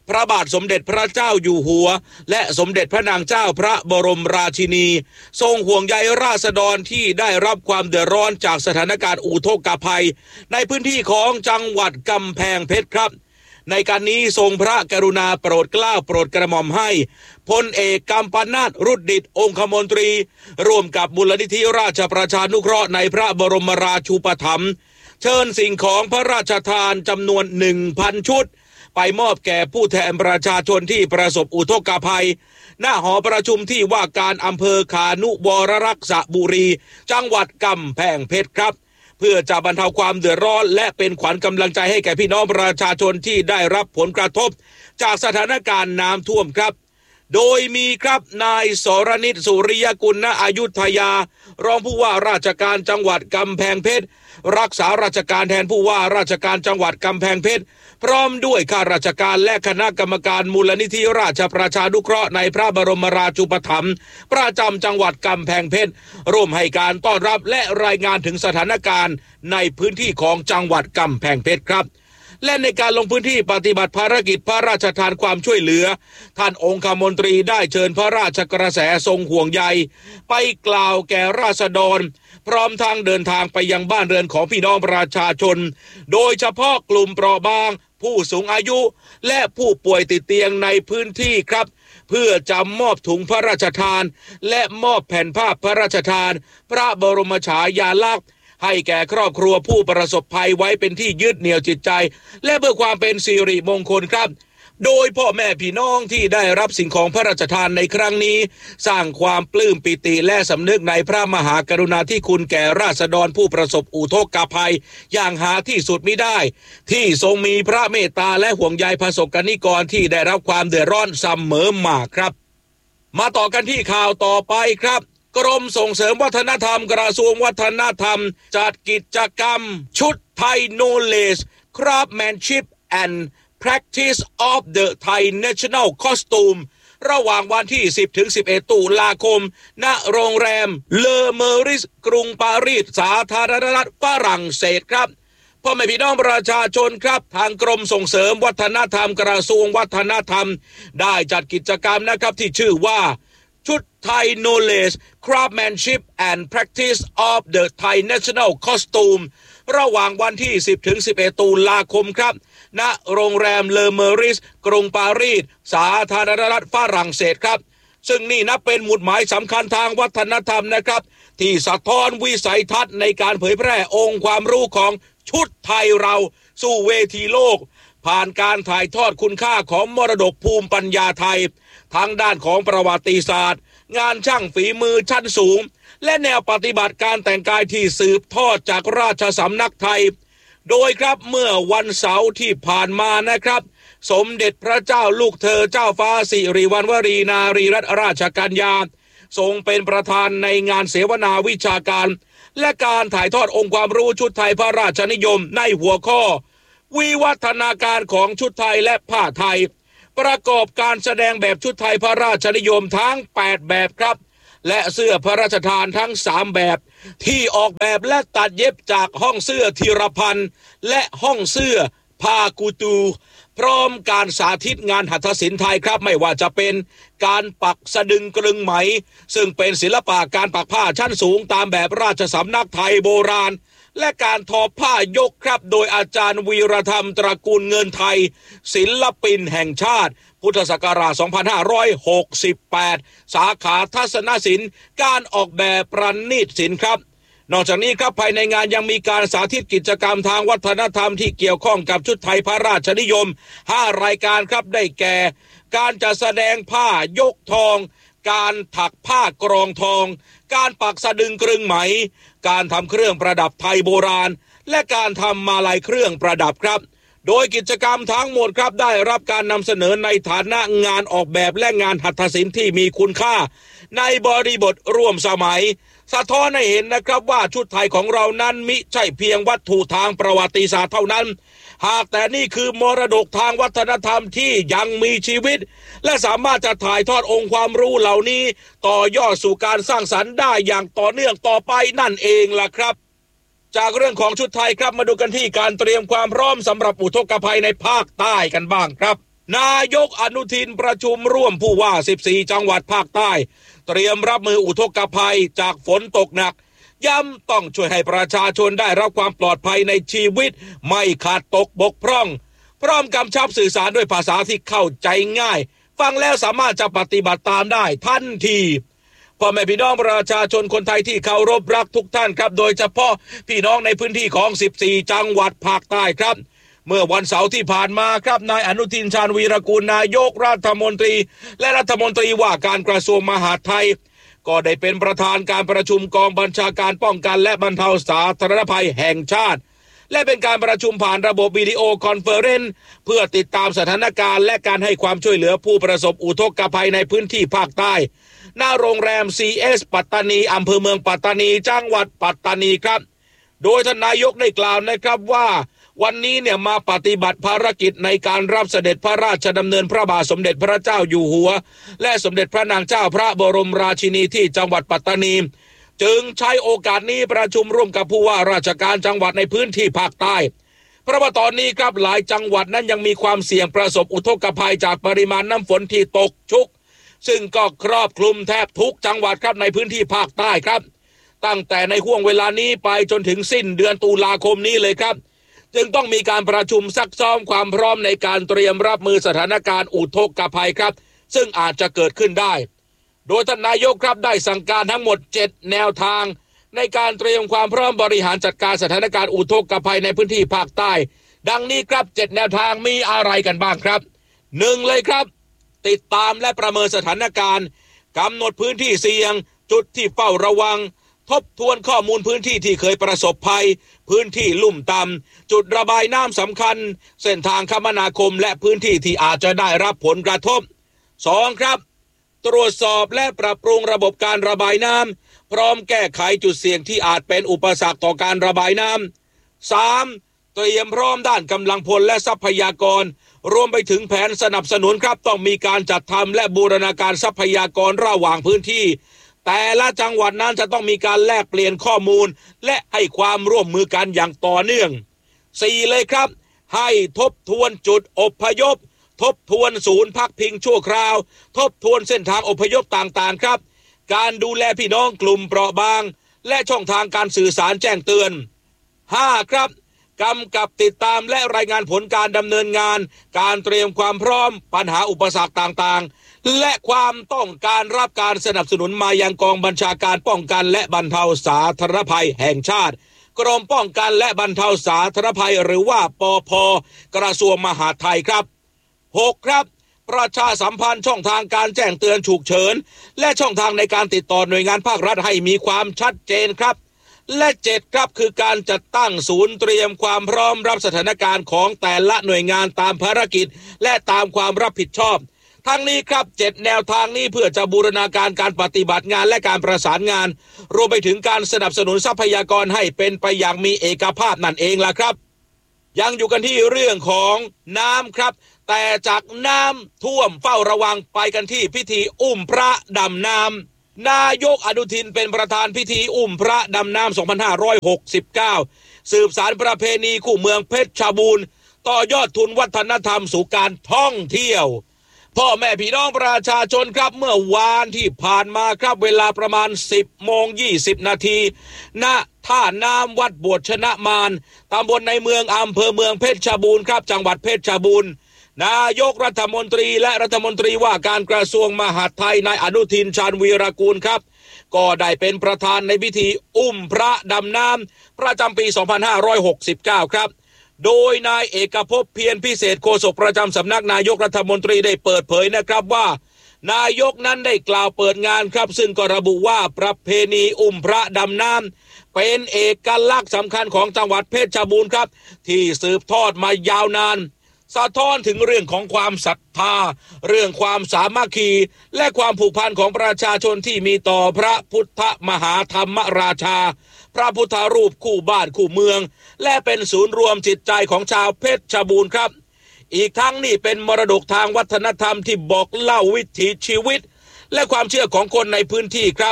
พระบาทสมเด็จพระเจ้าอยู่หัวและสมเด็จพระนางเจ้าพระบรมราชินีทรงห่วงใยราษฎรที่ได้รับความเดือดร้อนจากสถานการณ์อุทกภัยในพื้นที่ของจังหวัดกำแพงเพชรครับในการนี้ทรงพระกรุณาโปรดเกล้าโปรดกระหม่อมให้พลเอกกัมปนาทรุดดิษฐ์องคมนตรีร่วมกับมูลนิธิราชประชานุเคราะห์ในพระบรมราชูปถัมภ์เชิญสิ่งของพระราชทานจำนวน หนึ่งพัน ชุดไปมอบแก่ผู้แทนประชาชนที่ประสบอุทกภัยหน้าหอประชุมที่ว่าการอำเภอขานุวรรักษบุรีจังหวัดกำแพงเพชรครับเพื่อจะบรรเทาความเดือดร้อนและเป็นขวัญกำลังใจให้แก่พี่น้องประชาชนที่ได้รับผลกระทบจากสถานการณ์น้ำท่วมครับโดยมีครับนายสรณิตสุริยกุลณอยุธยารองผู้ว่าราชการจังหวัดกำแพงเพชรรักษาราชการแทนผู้ว่าราชการจังหวัดกำแพงเพชรพร้อมด้วยข้าราชการและคณะกรรมการมูลนิธิราชประชานุเคราะห์ในพระบรมราชูปถัมภ์ประจำจังหวัดกำแพงเพชรร่วมให้การต้อนรับและรายงานถึงสถานการณ์ในพื้นที่ของจังหวัดกำแพงเพชรครับและในการลงพื้นที่ปฏิบัติภารกิจพระราชทานความช่วยเหลือท่านองคมนตรีได้เชิญพระราชกระแสทรงห่วงใยไปกล่าวแก่ราษฎรพร้อมทางเดินทางไปยังบ้านเรือนของพี่น้องประชาชนโดยเฉพาะกลุ่มเปราะบางผู้สูงอายุและผู้ป่วยติดเตียงในพื้นที่ครับเพื่อจะมอบถุงพระราชทานและมอบแผ่นภาพพระราชทานพระบรมฉายาลักษณ์ให้แก่ครอบครัวผู้ประสบภัยไว้เป็นที่ยึดเหนี่ยวจิตใจและเพื่อความเป็นสิริมงคลครับโดยพ่อแม่พี่น้องที่ได้รับสิ่งของพระราชทานในครั้งนี้สร้างความปลื้มปิติและสำนึกในพระมหากรุณาธิคุณแก่ราษฎรผู้ประสบอุทกภัยอย่างหาที่สุดมิได้ที่ทรงมีพระเมตตาและห่วงใยประสบกนิกรที่ได้รับความเดือดร้อนเสมอมาครับมาต่อกันที่ข่าวต่อไปครับกรมส่งเสริมวัฒนธรรมกระทรวงวัฒนธรรมจัดกิจกรรมชุดไทย Knowledge Craftsmanship and Practice of the Thai National Costume ระหว่างวันที่ สิบถึงสิบเอ็ด ตุลาคมณโรงแรมเลอเมอริสกรุงปารีสสาธารณรัฐฝรั่งเศสครับพ่อแม่พี่น้องประชาชนครับทางกรมส่งเสริมวัฒนธรรมกระทรวงวัฒนธรรมได้จัดกิจกรรมนะครับที่ชื่อว่าชุดไทย Knowledge Craftsmanship and Practice of the Thai National Costume ระหว่างวันที่ สิบถึงสิบเอ็ด ตุลาคมครับณโรงแรมเลอเมอริสกรุงปารีสสาธารณรัฐฝรั่งเศสครับซึ่งนี่นับเป็นหมุดหมายสำคัญทางวัฒนธรรมนะครับที่สะท้อนวิสัยทัศน์ในการเผยแพร่องค์ความรู้ของชุดไทยเราสู่เวทีโลกผ่านการถ่ายทอดคุณค่าของมรดกภูมิปัญญาไทยทั้งด้านของประวัติศาสตร์งานช่างฝีมือชั้นสูงและแนวปฏิบัติการแต่งกายที่สืบทอดจากราชสำนักไทยโดยครับเมื่อวันเสาร์ที่ผ่านมานะครับสมเด็จพระเจ้าลูกเธอเจ้าฟ้าสิริวัณวรีนารีรัตนราชกัญญาทรงเป็นประธานในงานเสวนาวิชาการและการถ่ายทอดองค์ความรู้ชุดไทยพระราชนิยมในหัวข้อวิวัฒนาการของชุดไทยและผ้าไทยประกอบการแสดงแบบชุดไทยพระราชนิยมทั้งแปดแบบครับและเสื้อพระราชทานทั้งสามแบบที่ออกแบบและตัดเย็บจากห้องเสื้อธีรพันธ์และห้องเสื้อพากูตูพร้อมการสาธิตงานหัตถศิลป์ไทยครับไม่ว่าจะเป็นการปักสะดึงกลึงไหมซึ่งเป็นศิลปะการปักผ้าชั้นสูงตามแบบราชสำนักไทยโบราณและการทอผ้ายกครับโดยอาจารย์วีรธรรมตระกูลเงินไทยศิลปินแห่งชาติพุทธศักราช สองพันห้าร้อยหกสิบแปด สาขาทัศนศิลป์การออกแบบประณีตศิลป์ครับนอกจากนี้ครับภายในงานยังมีการสาธิตกิจกรรมทางวัฒนธรรมที่เกี่ยวข้องกับชุดไทยพระราชนิยมห้ารายการครับได้แก่การจัดแสดงผ้ายกทองการถักผ้ากรองทองการปักสะดึงกรึงไหมการทำเครื่องประดับไทยโบราณและการทำมาลัยเครื่องประดับครับโดยกิจกรรมทั้งหมดครับได้รับการนำเสนอในฐานะงานออกแบบและงานหัตถศิลป์ที่มีคุณค่าในบริบทร่วมสมัยสะท้อนให้เห็นนะครับว่าชุดไทยของเรานั้นมิใช่เพียงวัตถุทางประวัติศาสตร์เท่านั้นหากแต่นี่คือมรดกทางวัฒนธรรมที่ยังมีชีวิตและสามารถจะถ่ายทอดองค์ความรู้เหล่านี้ต่อยอดสู่การสร้างสรรค์ได้อย่างต่อเนื่องต่อไปนั่นเองล่ะครับจากเรื่องของชุดไทยครับมาดูกันที่การเตรียมความพร้อมสำหรับอุทกภัยในภาคใต้กันบ้างครับนายกอนุทินประชุมร่วมผู้ว่าสิบสี่จังหวัดภาคใต้เตรียมรับมืออุทกภัยจากฝนตกหนักย้ำต้องช่วยให้ประชาชนได้รับความปลอดภัยในชีวิตไม่ขาดตกบกพร่องพร้อมกำชับสื่อสารด้วยภาษาที่เข้าใจง่ายฟังแล้วสามารถจะปฏิบัติตามได้ทันทีพ่อแม่พี่น้องประชาชนคนไทยที่เคารพรักทุกท่านครับโดยเฉพาะพี่น้องในพื้นที่ของสิบสี่จังหวัดภาคใต้ครับเมื่อวันเสาร์ที่ผ่านมาครับนายอนุทินชาญวีรกูลนายกรัฐมนตรีและรัฐมนตรีว่าการกระทรวงมหาดไทยก็ได้เป็นประธานการประชุมกองบัญชาการป้องกันและบรรเทาสาธารณภัยแห่งชาติและเป็นการประชุมผ่านระบบวิดีโอคอนเฟอเรนซ์เพื่อติดตามสถานการณ์และการให้ความช่วยเหลือผู้ประสบอุทกภัยในพื้นที่ภาคใต้หน้าโรงแรม ซี เอส ปัตตานีอำเภอเมืองปัตตานีจังหวัดปัตตานีครับโดยท่านนายกได้กล่าวนะครับว่าวันนี้เนี่ยมาปฏิบัติภารกิจในการรับเสด็จพระราชดำเนินพระบาทสมเด็จพระเจ้าอยู่หัวและสมเด็จพระนางเจ้าพระบรมราชินีที่จังหวัดปัตตานีจึงใช้โอกาสนี้ประชุมร่วมกับผู้ว่าราชการจังหวัดในพื้นที่ภาคใต้เพราะว่าตอนนี้ครับหลายจังหวัดนั้นยังมีความเสี่ยงประสบอุทกภัยจากปริมาณน้ำฝนที่ตกชุกซึ่งก็ครอบคลุมแทบทุกจังหวัดครับในพื้นที่ภาคใต้ครับตั้งแต่ในห่วงเวลานี้ไปจนถึงสิ้นเดือนตุลาคมนี้เลยครับจึงต้องมีการประชุมซักซ้อมความพร้อมในการเตรียมรับมือสถานการณ์อุทกภัยครับซึ่งอาจจะเกิดขึ้นได้โดยท่านนายกครับได้สั่งการทั้งหมดเจ็ดแนวทางในการเตรียมความพร้อมบริหารจัดการสถานการณ์อุทกภัยในพื้นที่ภาคใต้ดังนี้ครับเจ็ดแนวทางมีอะไรกันบ้างครับหนึ่งเลยครับติดตามและประเมินสถานการณ์กำหนดพื้นที่เสี่ยงจุดที่เฝ้าระวังทบทวนข้อมูลพื้นที่ที่เคยประสบภัยพื้นที่ลุ่มต่ำจุดระบายน้ำสำคัญเส้นทางคมนาคมและพื้นที่ที่อาจจะได้รับผลกระทบสองครับตรวจสอบและปรับปรุงระบบการระบายน้ำพร้อมแก้ไขจุดเสี่ยงที่อาจเป็นอุปสรรคต่อการระบายน้ำสามเตรียมพร้อมด้านกำลังพลและทรัพยากรรวมไปถึงแผนสนับสนุนครับต้องมีการจัดทำและบูรณาการทรัพยากรระหว่างพื้นที่แต่ละจังหวัดนั้นจะต้องมีการแลกเปลี่ยนข้อมูลและให้ความร่วมมือกันอย่างต่อเนื่องสี่เลยครับให้ทบทวนจุดอพยพทบทวนศูนย์พักพิงชั่วคราวทบทวนเส้นทางอพยพต่างๆครับการดูแลพี่น้องกลุ่มเปราะบางและช่องทางการสื่อสารแจ้งเตือนห้าครับกำกับติดตามและรายงานผลการดำเนินงานการเตรียมความพร้อมปัญหาอุปสรรคต่างๆและความต้องการรับการสนับสนุนมายังกองบัญชาการป้องกันและบรรเทาสาธารณภัยแห่งชาติกรมป้องกันและบรรเทาสาธารณภัยหรือว่าปภ.กระทรวงมหาดไทยครับหกครับประชาสัมพันธ์ช่องทางการแจ้งเตือนฉุกเฉินและช่องทางในการติดต่อหน่วยงานภาครัฐให้มีความชัดเจนครับและเจ็ดครับคือการจัดตั้งศูนย์เตรียมความพร้อมรับสถานการณ์ของแต่ละหน่วยงานตามภารกิจและตามความรับผิดชอบทั้งนี้ครับเจ็ดแนวทางนี้เพื่อจะบูรณาการการปฏิบัติงานและการประสานงานรวมไปถึงการสนับสนุนทรัพยากรให้เป็นไปอย่างมีเอกภาพนั่นเองล่ะครับยังอยู่กันที่เรื่องของน้ำครับแต่จากน้ำท่วมเฝ้าระวังไปกันที่พิธีอุ้มพระดำน้ำนายกอนุทินเป็นประธานพิธีอุ้มพระดำน้ำสองพันห้าร้อยหกสิบเก้าสืบสานประเพณีคู่เมืองเพชรบูรณ์ต่อยอดทุนวัฒนธรรมสู่การท่องเที่ยวพ่อแม่พี่น้องประชาชนครับเมื่อวานที่ผ่านมาครับเวลาประมาณ สิบโมงยี่สิบนาทีณท่าน้ำวัดบวชชนะมารตำบลในเมืองอำเภอเมืองเพชรบูรณ์ครับจังหวัดเพชรบูรณ์นายกรัฐมนตรีและรัฐมนตรีว่าการกระทรวงมหาดไทยนายอนุทินชาญวีรกูลครับก็ได้เป็นประธานในพิธีอุ้มพระดำน้ำประจำปีสองพันห้าร้อยหกสิบเก้าครับโดยนายเอกภพเพียรพิเศษโฆษกประจำสำนักนายกรัฐมนตรีได้เปิดเผยนะครับว่านายกนั้นได้กล่าวเปิดงานครับซึ่งก็ระบุว่าประเพณีอุ้มพระดำน้ำเป็นเอกลักษณ์สำคัญของจังหวัดเพชรบูรณ์ครับที่สืบทอดมายาวนานสะท้อนถึงเรื่องของความศรัทธาเรื่องความสามัคคีและความผูกพันของประชาชนที่มีต่อพระพุทธมหาธรรมราชาพระพุทธรูปคู่บ้านคู่เมืองและเป็นศูนย์รวมจิตใจของชาวเพชรบูรณ์ครับอีกทั้งนี่เป็นมรดกทางวัฒนธรรมที่บอกเล่าวิถีชีวิตและความเชื่อของคนในพื้นที่ครับ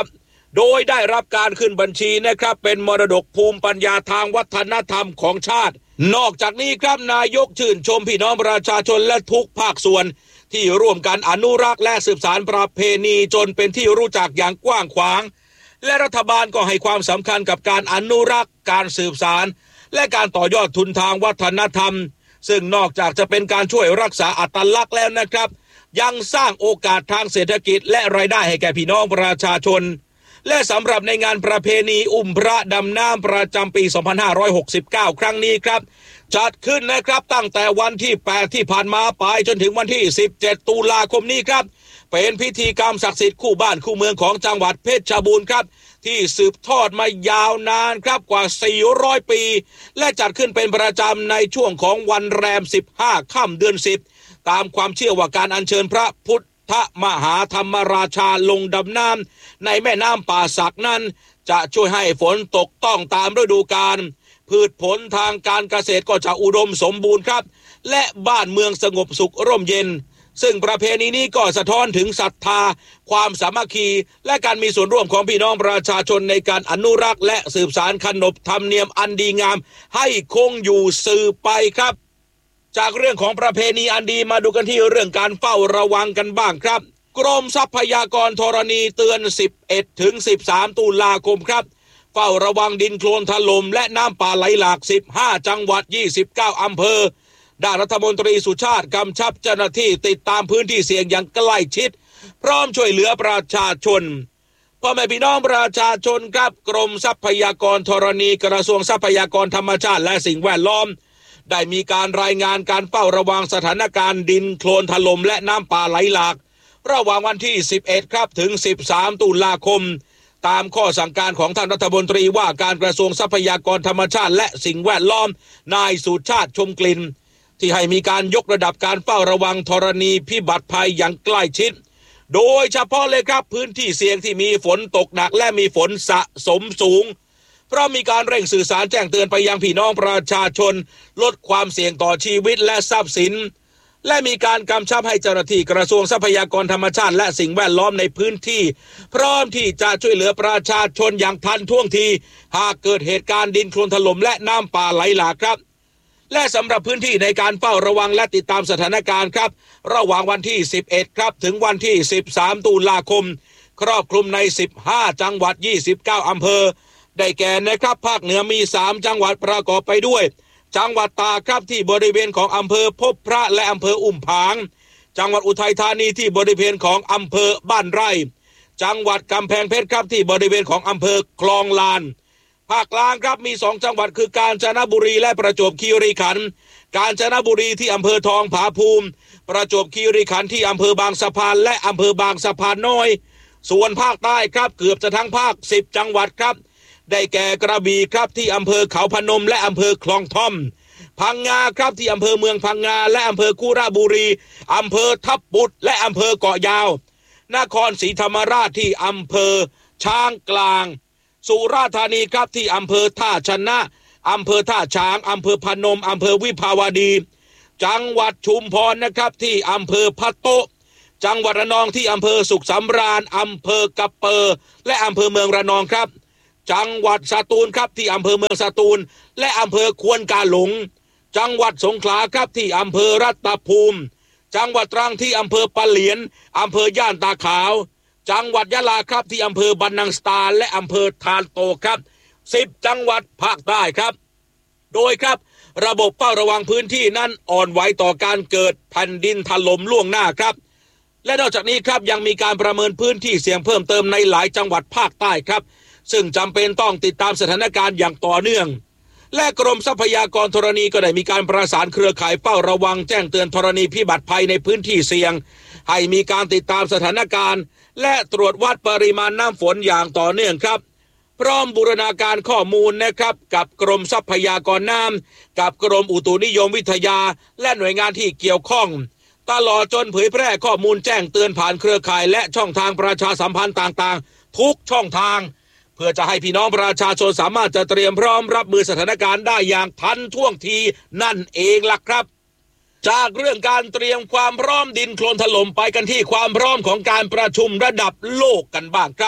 โดยได้รับการขึ้นบัญชีนะครับเป็นมรดกภูมิปัญญาทางวัฒนธรรมของชาตินอกจากนี้ครับนายกชื่นชมพี่น้องประชาชนและทุกภาคส่วนที่ร่วมกันอนุรักษ์และสืบสานประเพณีจนเป็นที่รู้จักอย่างกว้างขวางและรัฐบาลก็ให้ความสำคัญกับการอนุรักษ์การสืบสานและการต่อยอดทุนทางวัฒนธรรมซึ่งนอกจากจะเป็นการช่วยรักษาอัตลักษณ์แล้วนะครับยังสร้างโอกาสทางเศรษฐกิจและรายได้ให้แก่พี่น้องประชาชนและสำหรับในงานประเพณีอุ้มพระดำน้ำประจำปีสองพันห้าร้อยหกสิบเก้าครั้งนี้ครับจัดขึ้นนะครับตั้งแต่วันที่แปดที่ผ่านมาไปจนถึงวันที่สิบเจ็ดตุลาคมนี้ครับเป็นพิธีกรรมศักดิ์สิทธิ์คู่บ้านคู่เมืองของจังหวัดเพชรบูรณ์ครับที่สืบทอดมายาวนานครับกว่าสี่ร้อยปีและจัดขึ้นเป็นประจำในช่วงของวันแรมสิบห้าค่ำเดือนสิบตามความเชื่อว่าการอัญเชิญพระพุทธมหาธรรมราชาลงดำน้ำในแม่น้ำป่าสักนั้นจะช่วยให้ฝนตกต้องตามฤดูกาลพืชผลทางการเกษตรก็จะอุดมสมบูรณ์ครับและบ้านเมืองสงบสุขร่มเย็นซึ่งประเพณีนี้ก็สะท้อนถึงศรัทธาความสามัคคีและการมีส่วนร่วมของพี่น้องประชาชนในการอนุรักษ์และสืบสานขนบธรรมเนียมอันดีงามให้คงอยู่สืบไปครับจากเรื่องของประเพณีอันดีมาดูกันที่เรื่องการเฝ้าระวังกันบ้างครับกรมทรัพยากรธรณีเตือนสิบเอ็ดถึงสิบสามตุลาคมครับเฝ้าระวังดินโคลนถล่มและน้ำป่าไหลหลากสิบห้าจังหวัดยี่สิบเก้าอำเภอด้านรัฐมนตรีสุชาติกำชับเจ้าหน้าที่ติดตามพื้นที่เสี่ยงอย่างใกล้ชิดพร้อมช่วยเหลือประชาชนพ่อแม่พี่น้องประชาชนครับกรมทรัพยากรธรณีกระทรวงทรัพยากรธรรมชาติและสิ่งแวดล้อมได้มีการรายงานการเฝ้าระวังสถานการณ์ดินโคลนถล่มและน้ำป่าไหลหลากระหว่างวันที่สิบเอ็ดครับถึงสิบสามตุลาคมตามข้อสั่งการของท่านรัฐมนตรีว่าการกระทรวงทรัพยากรธรรมชาติและสิ่งแวดล้อมนายสุชาติชมกลิ่นที่ให้มีการยกระดับการเฝ้าระวังธรณีพิบัติภัยอย่างใกล้ชิดโดยเฉพาะเลยครับพื้นที่เสี่ยงที่มีฝนตกหนักและมีฝนสะสมสูงเพราะมีการเร่งสื่อสารแจ้งเตือนไปยังพี่น้องประชาชนลดความเสี่ยงต่อชีวิตและทรัพย์สินและมีการกำชับให้เจ้าหน้าที่กระทรวงทรัพยากรธรรมชาติและสิ่งแวดล้อมในพื้นที่พร้อมที่จะช่วยเหลือประชาชนอย่างทันท่วงทีหากเกิดเหตุการณ์ดินโคลนถล่มและน้ำป่าไหลหลากครับและสำหรับพื้นที่ในการเฝ้าระวังและติดตามสถานการณ์ครับระหว่างวันที่สิบเอ็ดครับถึงวันที่สิบสามตุลาคมครอบคลุมในสิบห้าจังหวัดยี่สิบเก้าอำเภอได้แก่นะครับภาคเหนือมีสามจังหวัดประกอบไปด้วยจังหวัดตากครับที่บริเวณของอำเภอพบพระและอำเภออุ้มผางจังหวัดอุทัยธานีที่บริเวณของอำเภอบ้านไร่จังหวัดกำแพงเพชรครับที่บริเวณของอำเภอคลองลานภาคกลางครับมีสองจังหวัดคือกาญจนบุรีและประจวบคีรีขันธ์กาญจนบุรีที่อำเภอทองผาภูมิประจวบคีรีขันธ์ที่อำเภอบางสะพานและอำเภอบางสะพานน้อยส่วนภาคใต้ครับเกือบจะทั้งภาคสิบจังหวัดครับได้แก่กระบี่ครับที่อำเภอเขาพนมและอำเภอคลองท่อมพังงาครับที่อำเภอเมืองพังงาและอำเภอคุระบุรีอำเภอทับปุดและอำเภอเกาะยาวนครศรีธรรมราชที่อำเภอช้างกลางสุราษฎร์ธานีครับที่อำเภอท่าชนะอำเภอท่าช้างอำเภอพนมอำเภอวิภาวดีจังหวัดชุมพรนะครับที่อำเภอพะโต๊ะจังหวัดระนองที่อำเภอสุขสำราญอำเภอกะเปอและอำเภอเมืองระนองครับจังหวัดสตูลครับที่อำเภอเมืองสตูลและอำเภอควนกาหลงจังหวัดสงขลาครับที่อำเภอรัตภูมิจังหวัดตรังที่อำเภอปะเหลียนอำเภอย่านตาขาวจังหวัดยะลาครับที่อำเภอบรรนังสตาและอำเภอทานโตครับสิบจังหวัดภาคใต้ครับโดยครับระบบเฝ้าระวังพื้นที่นั้นอ่อนไหวต่อการเกิดแผ่นดินถล่มล่วงหน้าครับและนอกจากนี้ครับยังมีการประเมินพื้นที่เสี่ยงเพิ่มเติมในหลายจังหวัดภาคใต้ครับซึ่งจำเป็นต้องติดตามสถานการณ์อย่างต่อเนื่องและกรมทรัพยากรธรณีก็ได้มีการประสานเครือข่ายเฝ้าระวังแจ้งเตือนธรณีพิบัติภัยในพื้นที่เสี่ยงให้มีการติดตามสถานการณ์และตรวจวัดปริมาณน้ำฝนอย่างต่อเนื่องครับพร้อมบูรณาการข้อมูลนะครับกับกรมทรัพยากรน้ำกับกรมอุตุนิยมวิทยาและหน่วยงานที่เกี่ยวข้องตลอดจนเผยแพร่ข้อมูลแจ้งเตือนผ่านเครือข่ายและช่องทางประชาสัมพันธ์ต่างๆทุกช่องทางเพื่อจะให้พี่น้องประชาชนสามารถจะเตรียมพร้อมรับมือสถานการณ์ได้อย่างทันท่วงทีนั่นเองล่ะครับจากเรื่องการเตรียมความพร้อมดินโคลนถล่มไปกันที่ความพร้อมของการประชุมระดับโลกกันบ้างครับ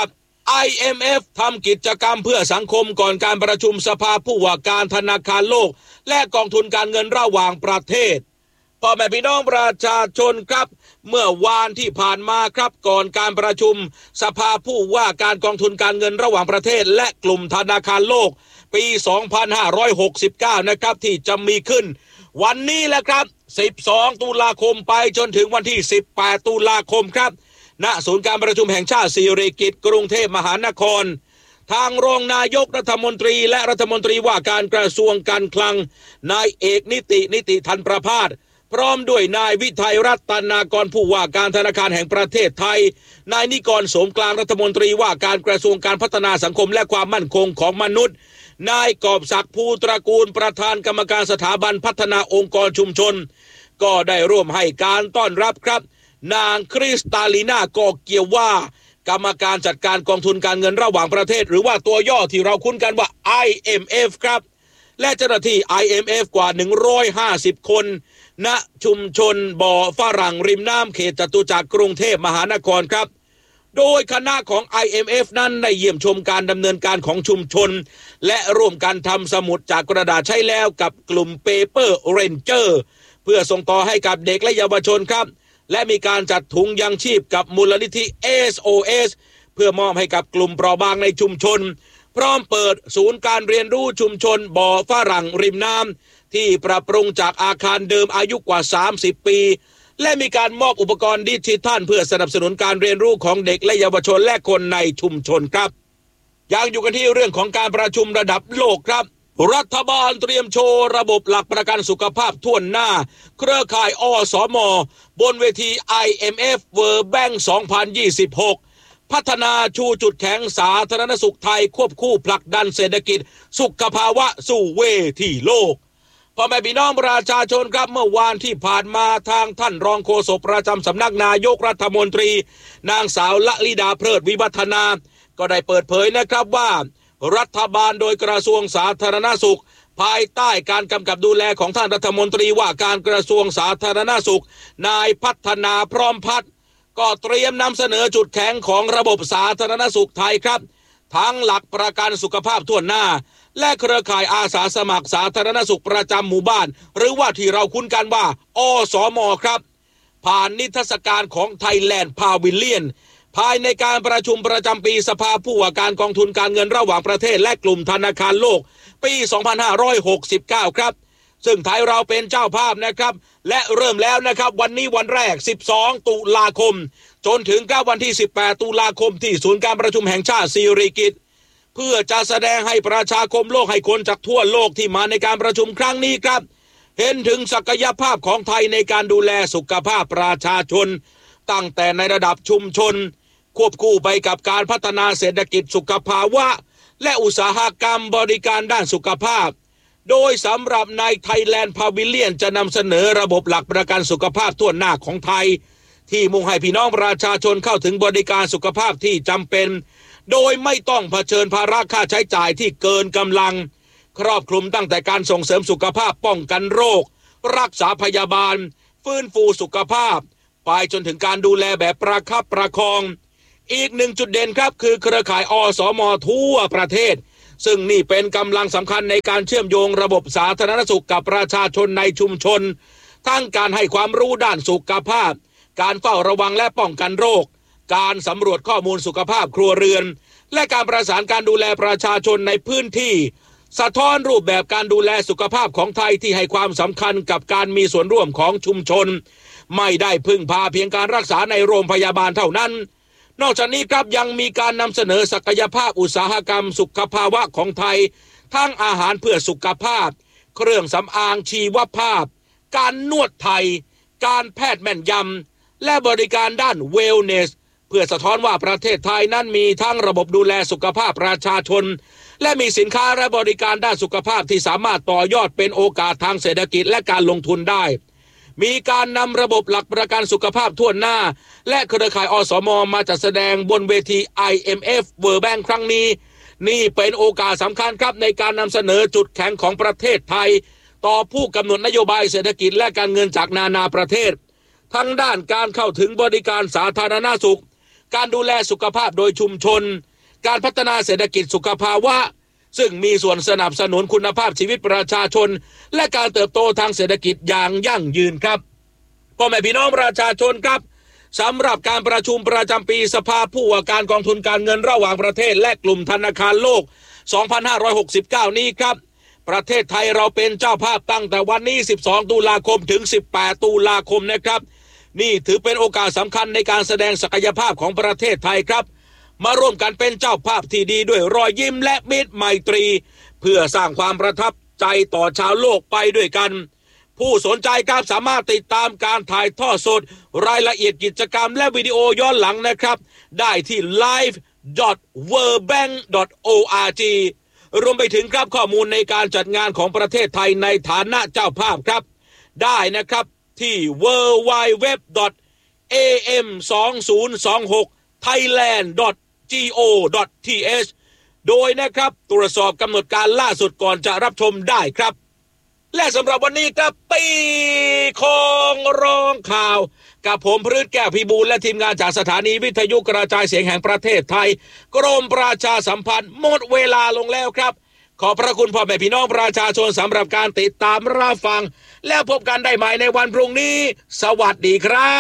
ไอ เอ็ม เอฟ ทำกิจกรรมเพื่อสังคมก่อนการประชุมสภาผู้ว่าการธนาคารโลกและกองทุนการเงินระหว่างประเทศพ่อแม่พี่น้องประชาชนครับเมื่อวานที่ผ่านมาครับก่อนการประชุมสภาผู้ว่าการกองทุนการเงินระหว่างประเทศและกลุ่มธนาคารโลกปี สองพันห้าร้อยหกสิบเก้า นะครับที่จะมีขึ้นวันนี้แหละครับสิบสองตุลาคมไปจนถึงวันที่สิบแปดตุลาคมครับณศูนย์การประชุมแห่งชาติสิริกิติ์กรุงเทพมหานครทางรองนายกรัฐมนตรีและรัฐมนตรีว่าการกระทรวงการคลังนายเอกนิตินิติธันประภาสพร้อมด้วยนายวิทัยรัตนากรผู้ว่าการธนาคารแห่งประเทศไทยนายนิกรโสมกลางรัฐมนตรีว่าการกระทรวงการพัฒนาสังคมและความมั่นคงของมนุษย์นายกอบศักดิ์ภูตระกูลประธานกรรมการสถาบันพัฒนาองค์กรชุมชนก็ได้ร่วมให้การต้อนรับครับนางคริสตาลีนาโกเกียวว่ากรรมการจัดการกองทุนการเงินระหว่างประเทศหรือว่าตัวย่อที่เราคุ้นกันว่า ไอ เอ็ม เอฟ ครับและเจ้าหน้าที่ ไอ เอ็ม เอฟ กว่าหนึ่งร้อยห้าสิบคนณชุมชนบ่อฝรั่งริมน้ำเขตจตุจักรกรุงเทพมหานครครับโดยคณะของ ไอ เอ็ม เอฟ นั้นได้เยี่ยมชมการดำเนินการของชุมชนและร่วมกันทำสมุดจากกระดาษใช้แล้วกับกลุ่ม Paper Ranger เพื่อส่งต่อให้กับเด็กและเยาวชนครับและมีการจัดถุงยังชีพกับมูลนิธิ เอส โอ เอส เพื่อมอบให้กับกลุ่มเปราะบางในชุมชนพร้อมเปิดศูนย์การเรียนรู้ชุมชนบ่อฝรั่งริมน้ำที่ปรับปรุงจากอาคารเดิมอายุกว่าสามสิบปีและมีการมอบอุปกรณ์ดิจิทัลเพื่อสนับสนุนการเรียนรู้ของเด็กและเยาวชนและคนในชุมชนครับยังอยู่กันที่เรื่องของการประชุมระดับโลกครับรัฐบาลเตรียมโชว์ระบบหลักประกันสุขภาพทั่วหน้าเครือข่ายอสม.บนเวที ไอ เอ็ม เอฟ World Bank สองพันยี่สิบหกพัฒนาชูจุดแข็งสาธารณสุขไทยควบคู่ผลักดันเศรษฐกิจสุขภาวะสู่เวทีโลกพ่อแม่พี่น้องประชาชนครับเมื่อวานที่ผ่านมาทางท่านรองโฆษกประจำสำนักนายกรัฐมนตรีนางสาวละลิดาเพลิดวิวัฒนาก็ได้เปิดเผยนะครับว่ารัฐบาลโดยกระทรวงสาธารณสุขภายใต้การกำกับดูแลของท่านรัฐมนตรีว่าการกระทรวงสาธารณสุขนายพัฒนาพร้อมพัฒน์ก็เตรียมนำเสนอจุดแข็งของระบบสาธารณสุขไทยครับทั้งหลักประกันสุขภาพทั่วหน้าและเครือข่ายอาสาสมัครสาธารณสุขประจำหมู่บ้านหรือว่าที่เราคุ้นกันว่าอสม.ครับผ่านนิทรรศการของ Thailand Pavilion ภายในการประชุมประจำปีสภาผู้ว่าการกองทุนการเงินระหว่างประเทศและกลุ่มธนาคารโลกปี สองพันห้าร้อยหกสิบเก้า ครับซึ่งไทยเราเป็นเจ้าภาพนะครับและเริ่มแล้วนะครับวันนี้วันแรกสิบสองตุลาคมจนถึงวันที่สิบแปดตุลาคมที่ศูนย์การประชุมแห่งชาติสิริกิติ์เพื่อจะแสดงให้ประชาคมโลกให้คนจากทั่วโลกที่มาในการประชุมครั้งนี้ครับเห็นถึงศักยภาพของไทยในการดูแลสุขภาพประชาชนตั้งแต่ในระดับชุมชนควบคู่ไปกับการพัฒนาเศรษฐกิจสุขภาวะและอุตสาหกรรมบริการด้านสุขภาพโดยสำหรับใน Thailand Pavilion จะนำเสนอระบบหลักประกันสุขภาพทั่วหน้าของไทยที่มุ่งให้พี่น้องประชาชนเข้าถึงบริการสุขภาพที่จำเป็นโดยไม่ต้องเผชิญภาระค่าใช้จ่ายที่เกินกำลังครอบคลุมตั้งแต่การส่งเสริมสุขภาพป้องกันโรครักษาพยาบาลฟื้นฟูสุขภาพไปจนถึงการดูแลแบบประคับประคองอีกหนึ่งจุดเด่นครับคือเครือข่ายอสม.ทั่วประเทศซึ่งนี่เป็นกำลังสำคัญในการเชื่อมโยงระบบสาธารณสุขกับประชาชนในชุมชนทั้งการให้ความรู้ด้านสุขภาพการเฝ้าระวังและป้องกันโรคการสำรวจข้อมูลสุขภาพครัวเรือนและการประสานการดูแลประชาชนในพื้นที่สะท้อนรูปแบบการดูแลสุขภาพของไทยที่ให้ความสำคัญกับการมีส่วนร่วมของชุมชนไม่ได้พึ่งพาเพียงการรักษาในโรงพยาบาลเท่านั้นนอกจากนี้ครับยังมีการนำเสนอศักยภาพอุตสาหกรรมสุขภาวะของไทยทั้งอาหารเพื่อสุขภาพเครื่องสำอางชีวภาพการนวดไทยการแพทย์แม่นยำและบริการด้านเวลเนสเพื่อสะท้อนว่าประเทศไทยนั้นมีทั้งระบบดูแลสุขภาพประชาชนและมีสินค้าและบริการด้านสุขภาพที่สามารถต่อยอดเป็นโอกาสทางเศรษฐกิจและการลงทุนได้มีการนำระบบหลักประกันสุขภาพทั่วหน้าและเครือข่ายอสม.มาจัดแสดงบนเวที ไอ เอ็ม เอฟ World Bank ครั้งนี้นี่เป็นโอกาสสำคัญครับในการนำเสนอจุดแข็งของประเทศไทยต่อผู้กำหนดนโยบายเศรษฐกิจและการเงินจากนานาประเทศทั้งด้านการเข้าถึงบริการสาธารณสุขการดูแลสุขภาพโดยชุมชนการพัฒนาเศรษฐกิจสุขภาวะซึ่งมีส่วนสนับสนุนคุณภาพชีวิตประชาชนและการเติบโตทางเศรษฐกิจอย่างยั่งยืนครับพ่อแม่พี่น้องประชาชนครับสำหรับการประชุมประจำปีสภาผู้ว่าการกองทุนการเงินระหว่างประเทศและกลุ่มธนาคารโลกสองพันห้าร้อยหกสิบเก้านี้ครับประเทศไทยเราเป็นเจ้าภาพตั้งแต่วันนี้สิบสองตุลาคมถึงสิบแปดตุลาคมนะครับนี่ถือเป็นโอกาสสำคัญในการแสดงศักยภาพของประเทศไทยครับมาร่วมกันเป็นเจ้าภาพที่ดีด้วยรอยยิ้มและมิตรไมตรีเพื่อสร้างความประทับใจต่อชาวโลกไปด้วยกันผู้สนใจครับสามารถติดตามการถ่ายทอดสดรายละเอียดกิจกรรมและวิดีโอย้อนหลังนะครับได้ที่ ไลฟ์ ดอท เวิลด์แบงก์ ดอท โอ อาร์ จี รวมไปถึงครับข้อมูลในการจัดงานของประเทศไทยในฐานะเจ้าภาพครับได้นะครับที่ ดับเบิลยู ดับเบิลยู ดับเบิลยู ดอท เอ เอ็ม สองพันยี่สิบหก ไทยแลนด์ ดอท จี โอ ดอท ที เอช โดยนะครับตรวจสอบกำหนดการล่าสุดก่อนจะรับชมได้ครับและสำหรับวันนี้ครับตีของร้องข่าวกับผมพฤทธิ์แก้วพิบูลและทีมงานจากสถานีวิทยุกระจายเสียงแห่งประเทศไทยกรมประชาสัมพันธ์หมดเวลาลงแล้วครับขอบพระคุณพ่อแม่พี่น้องประชาชนสำหรับการติดตามรับฟังแล้วพบกันได้ใหม่ในวันพรุ่งนี้สวัสดีครับ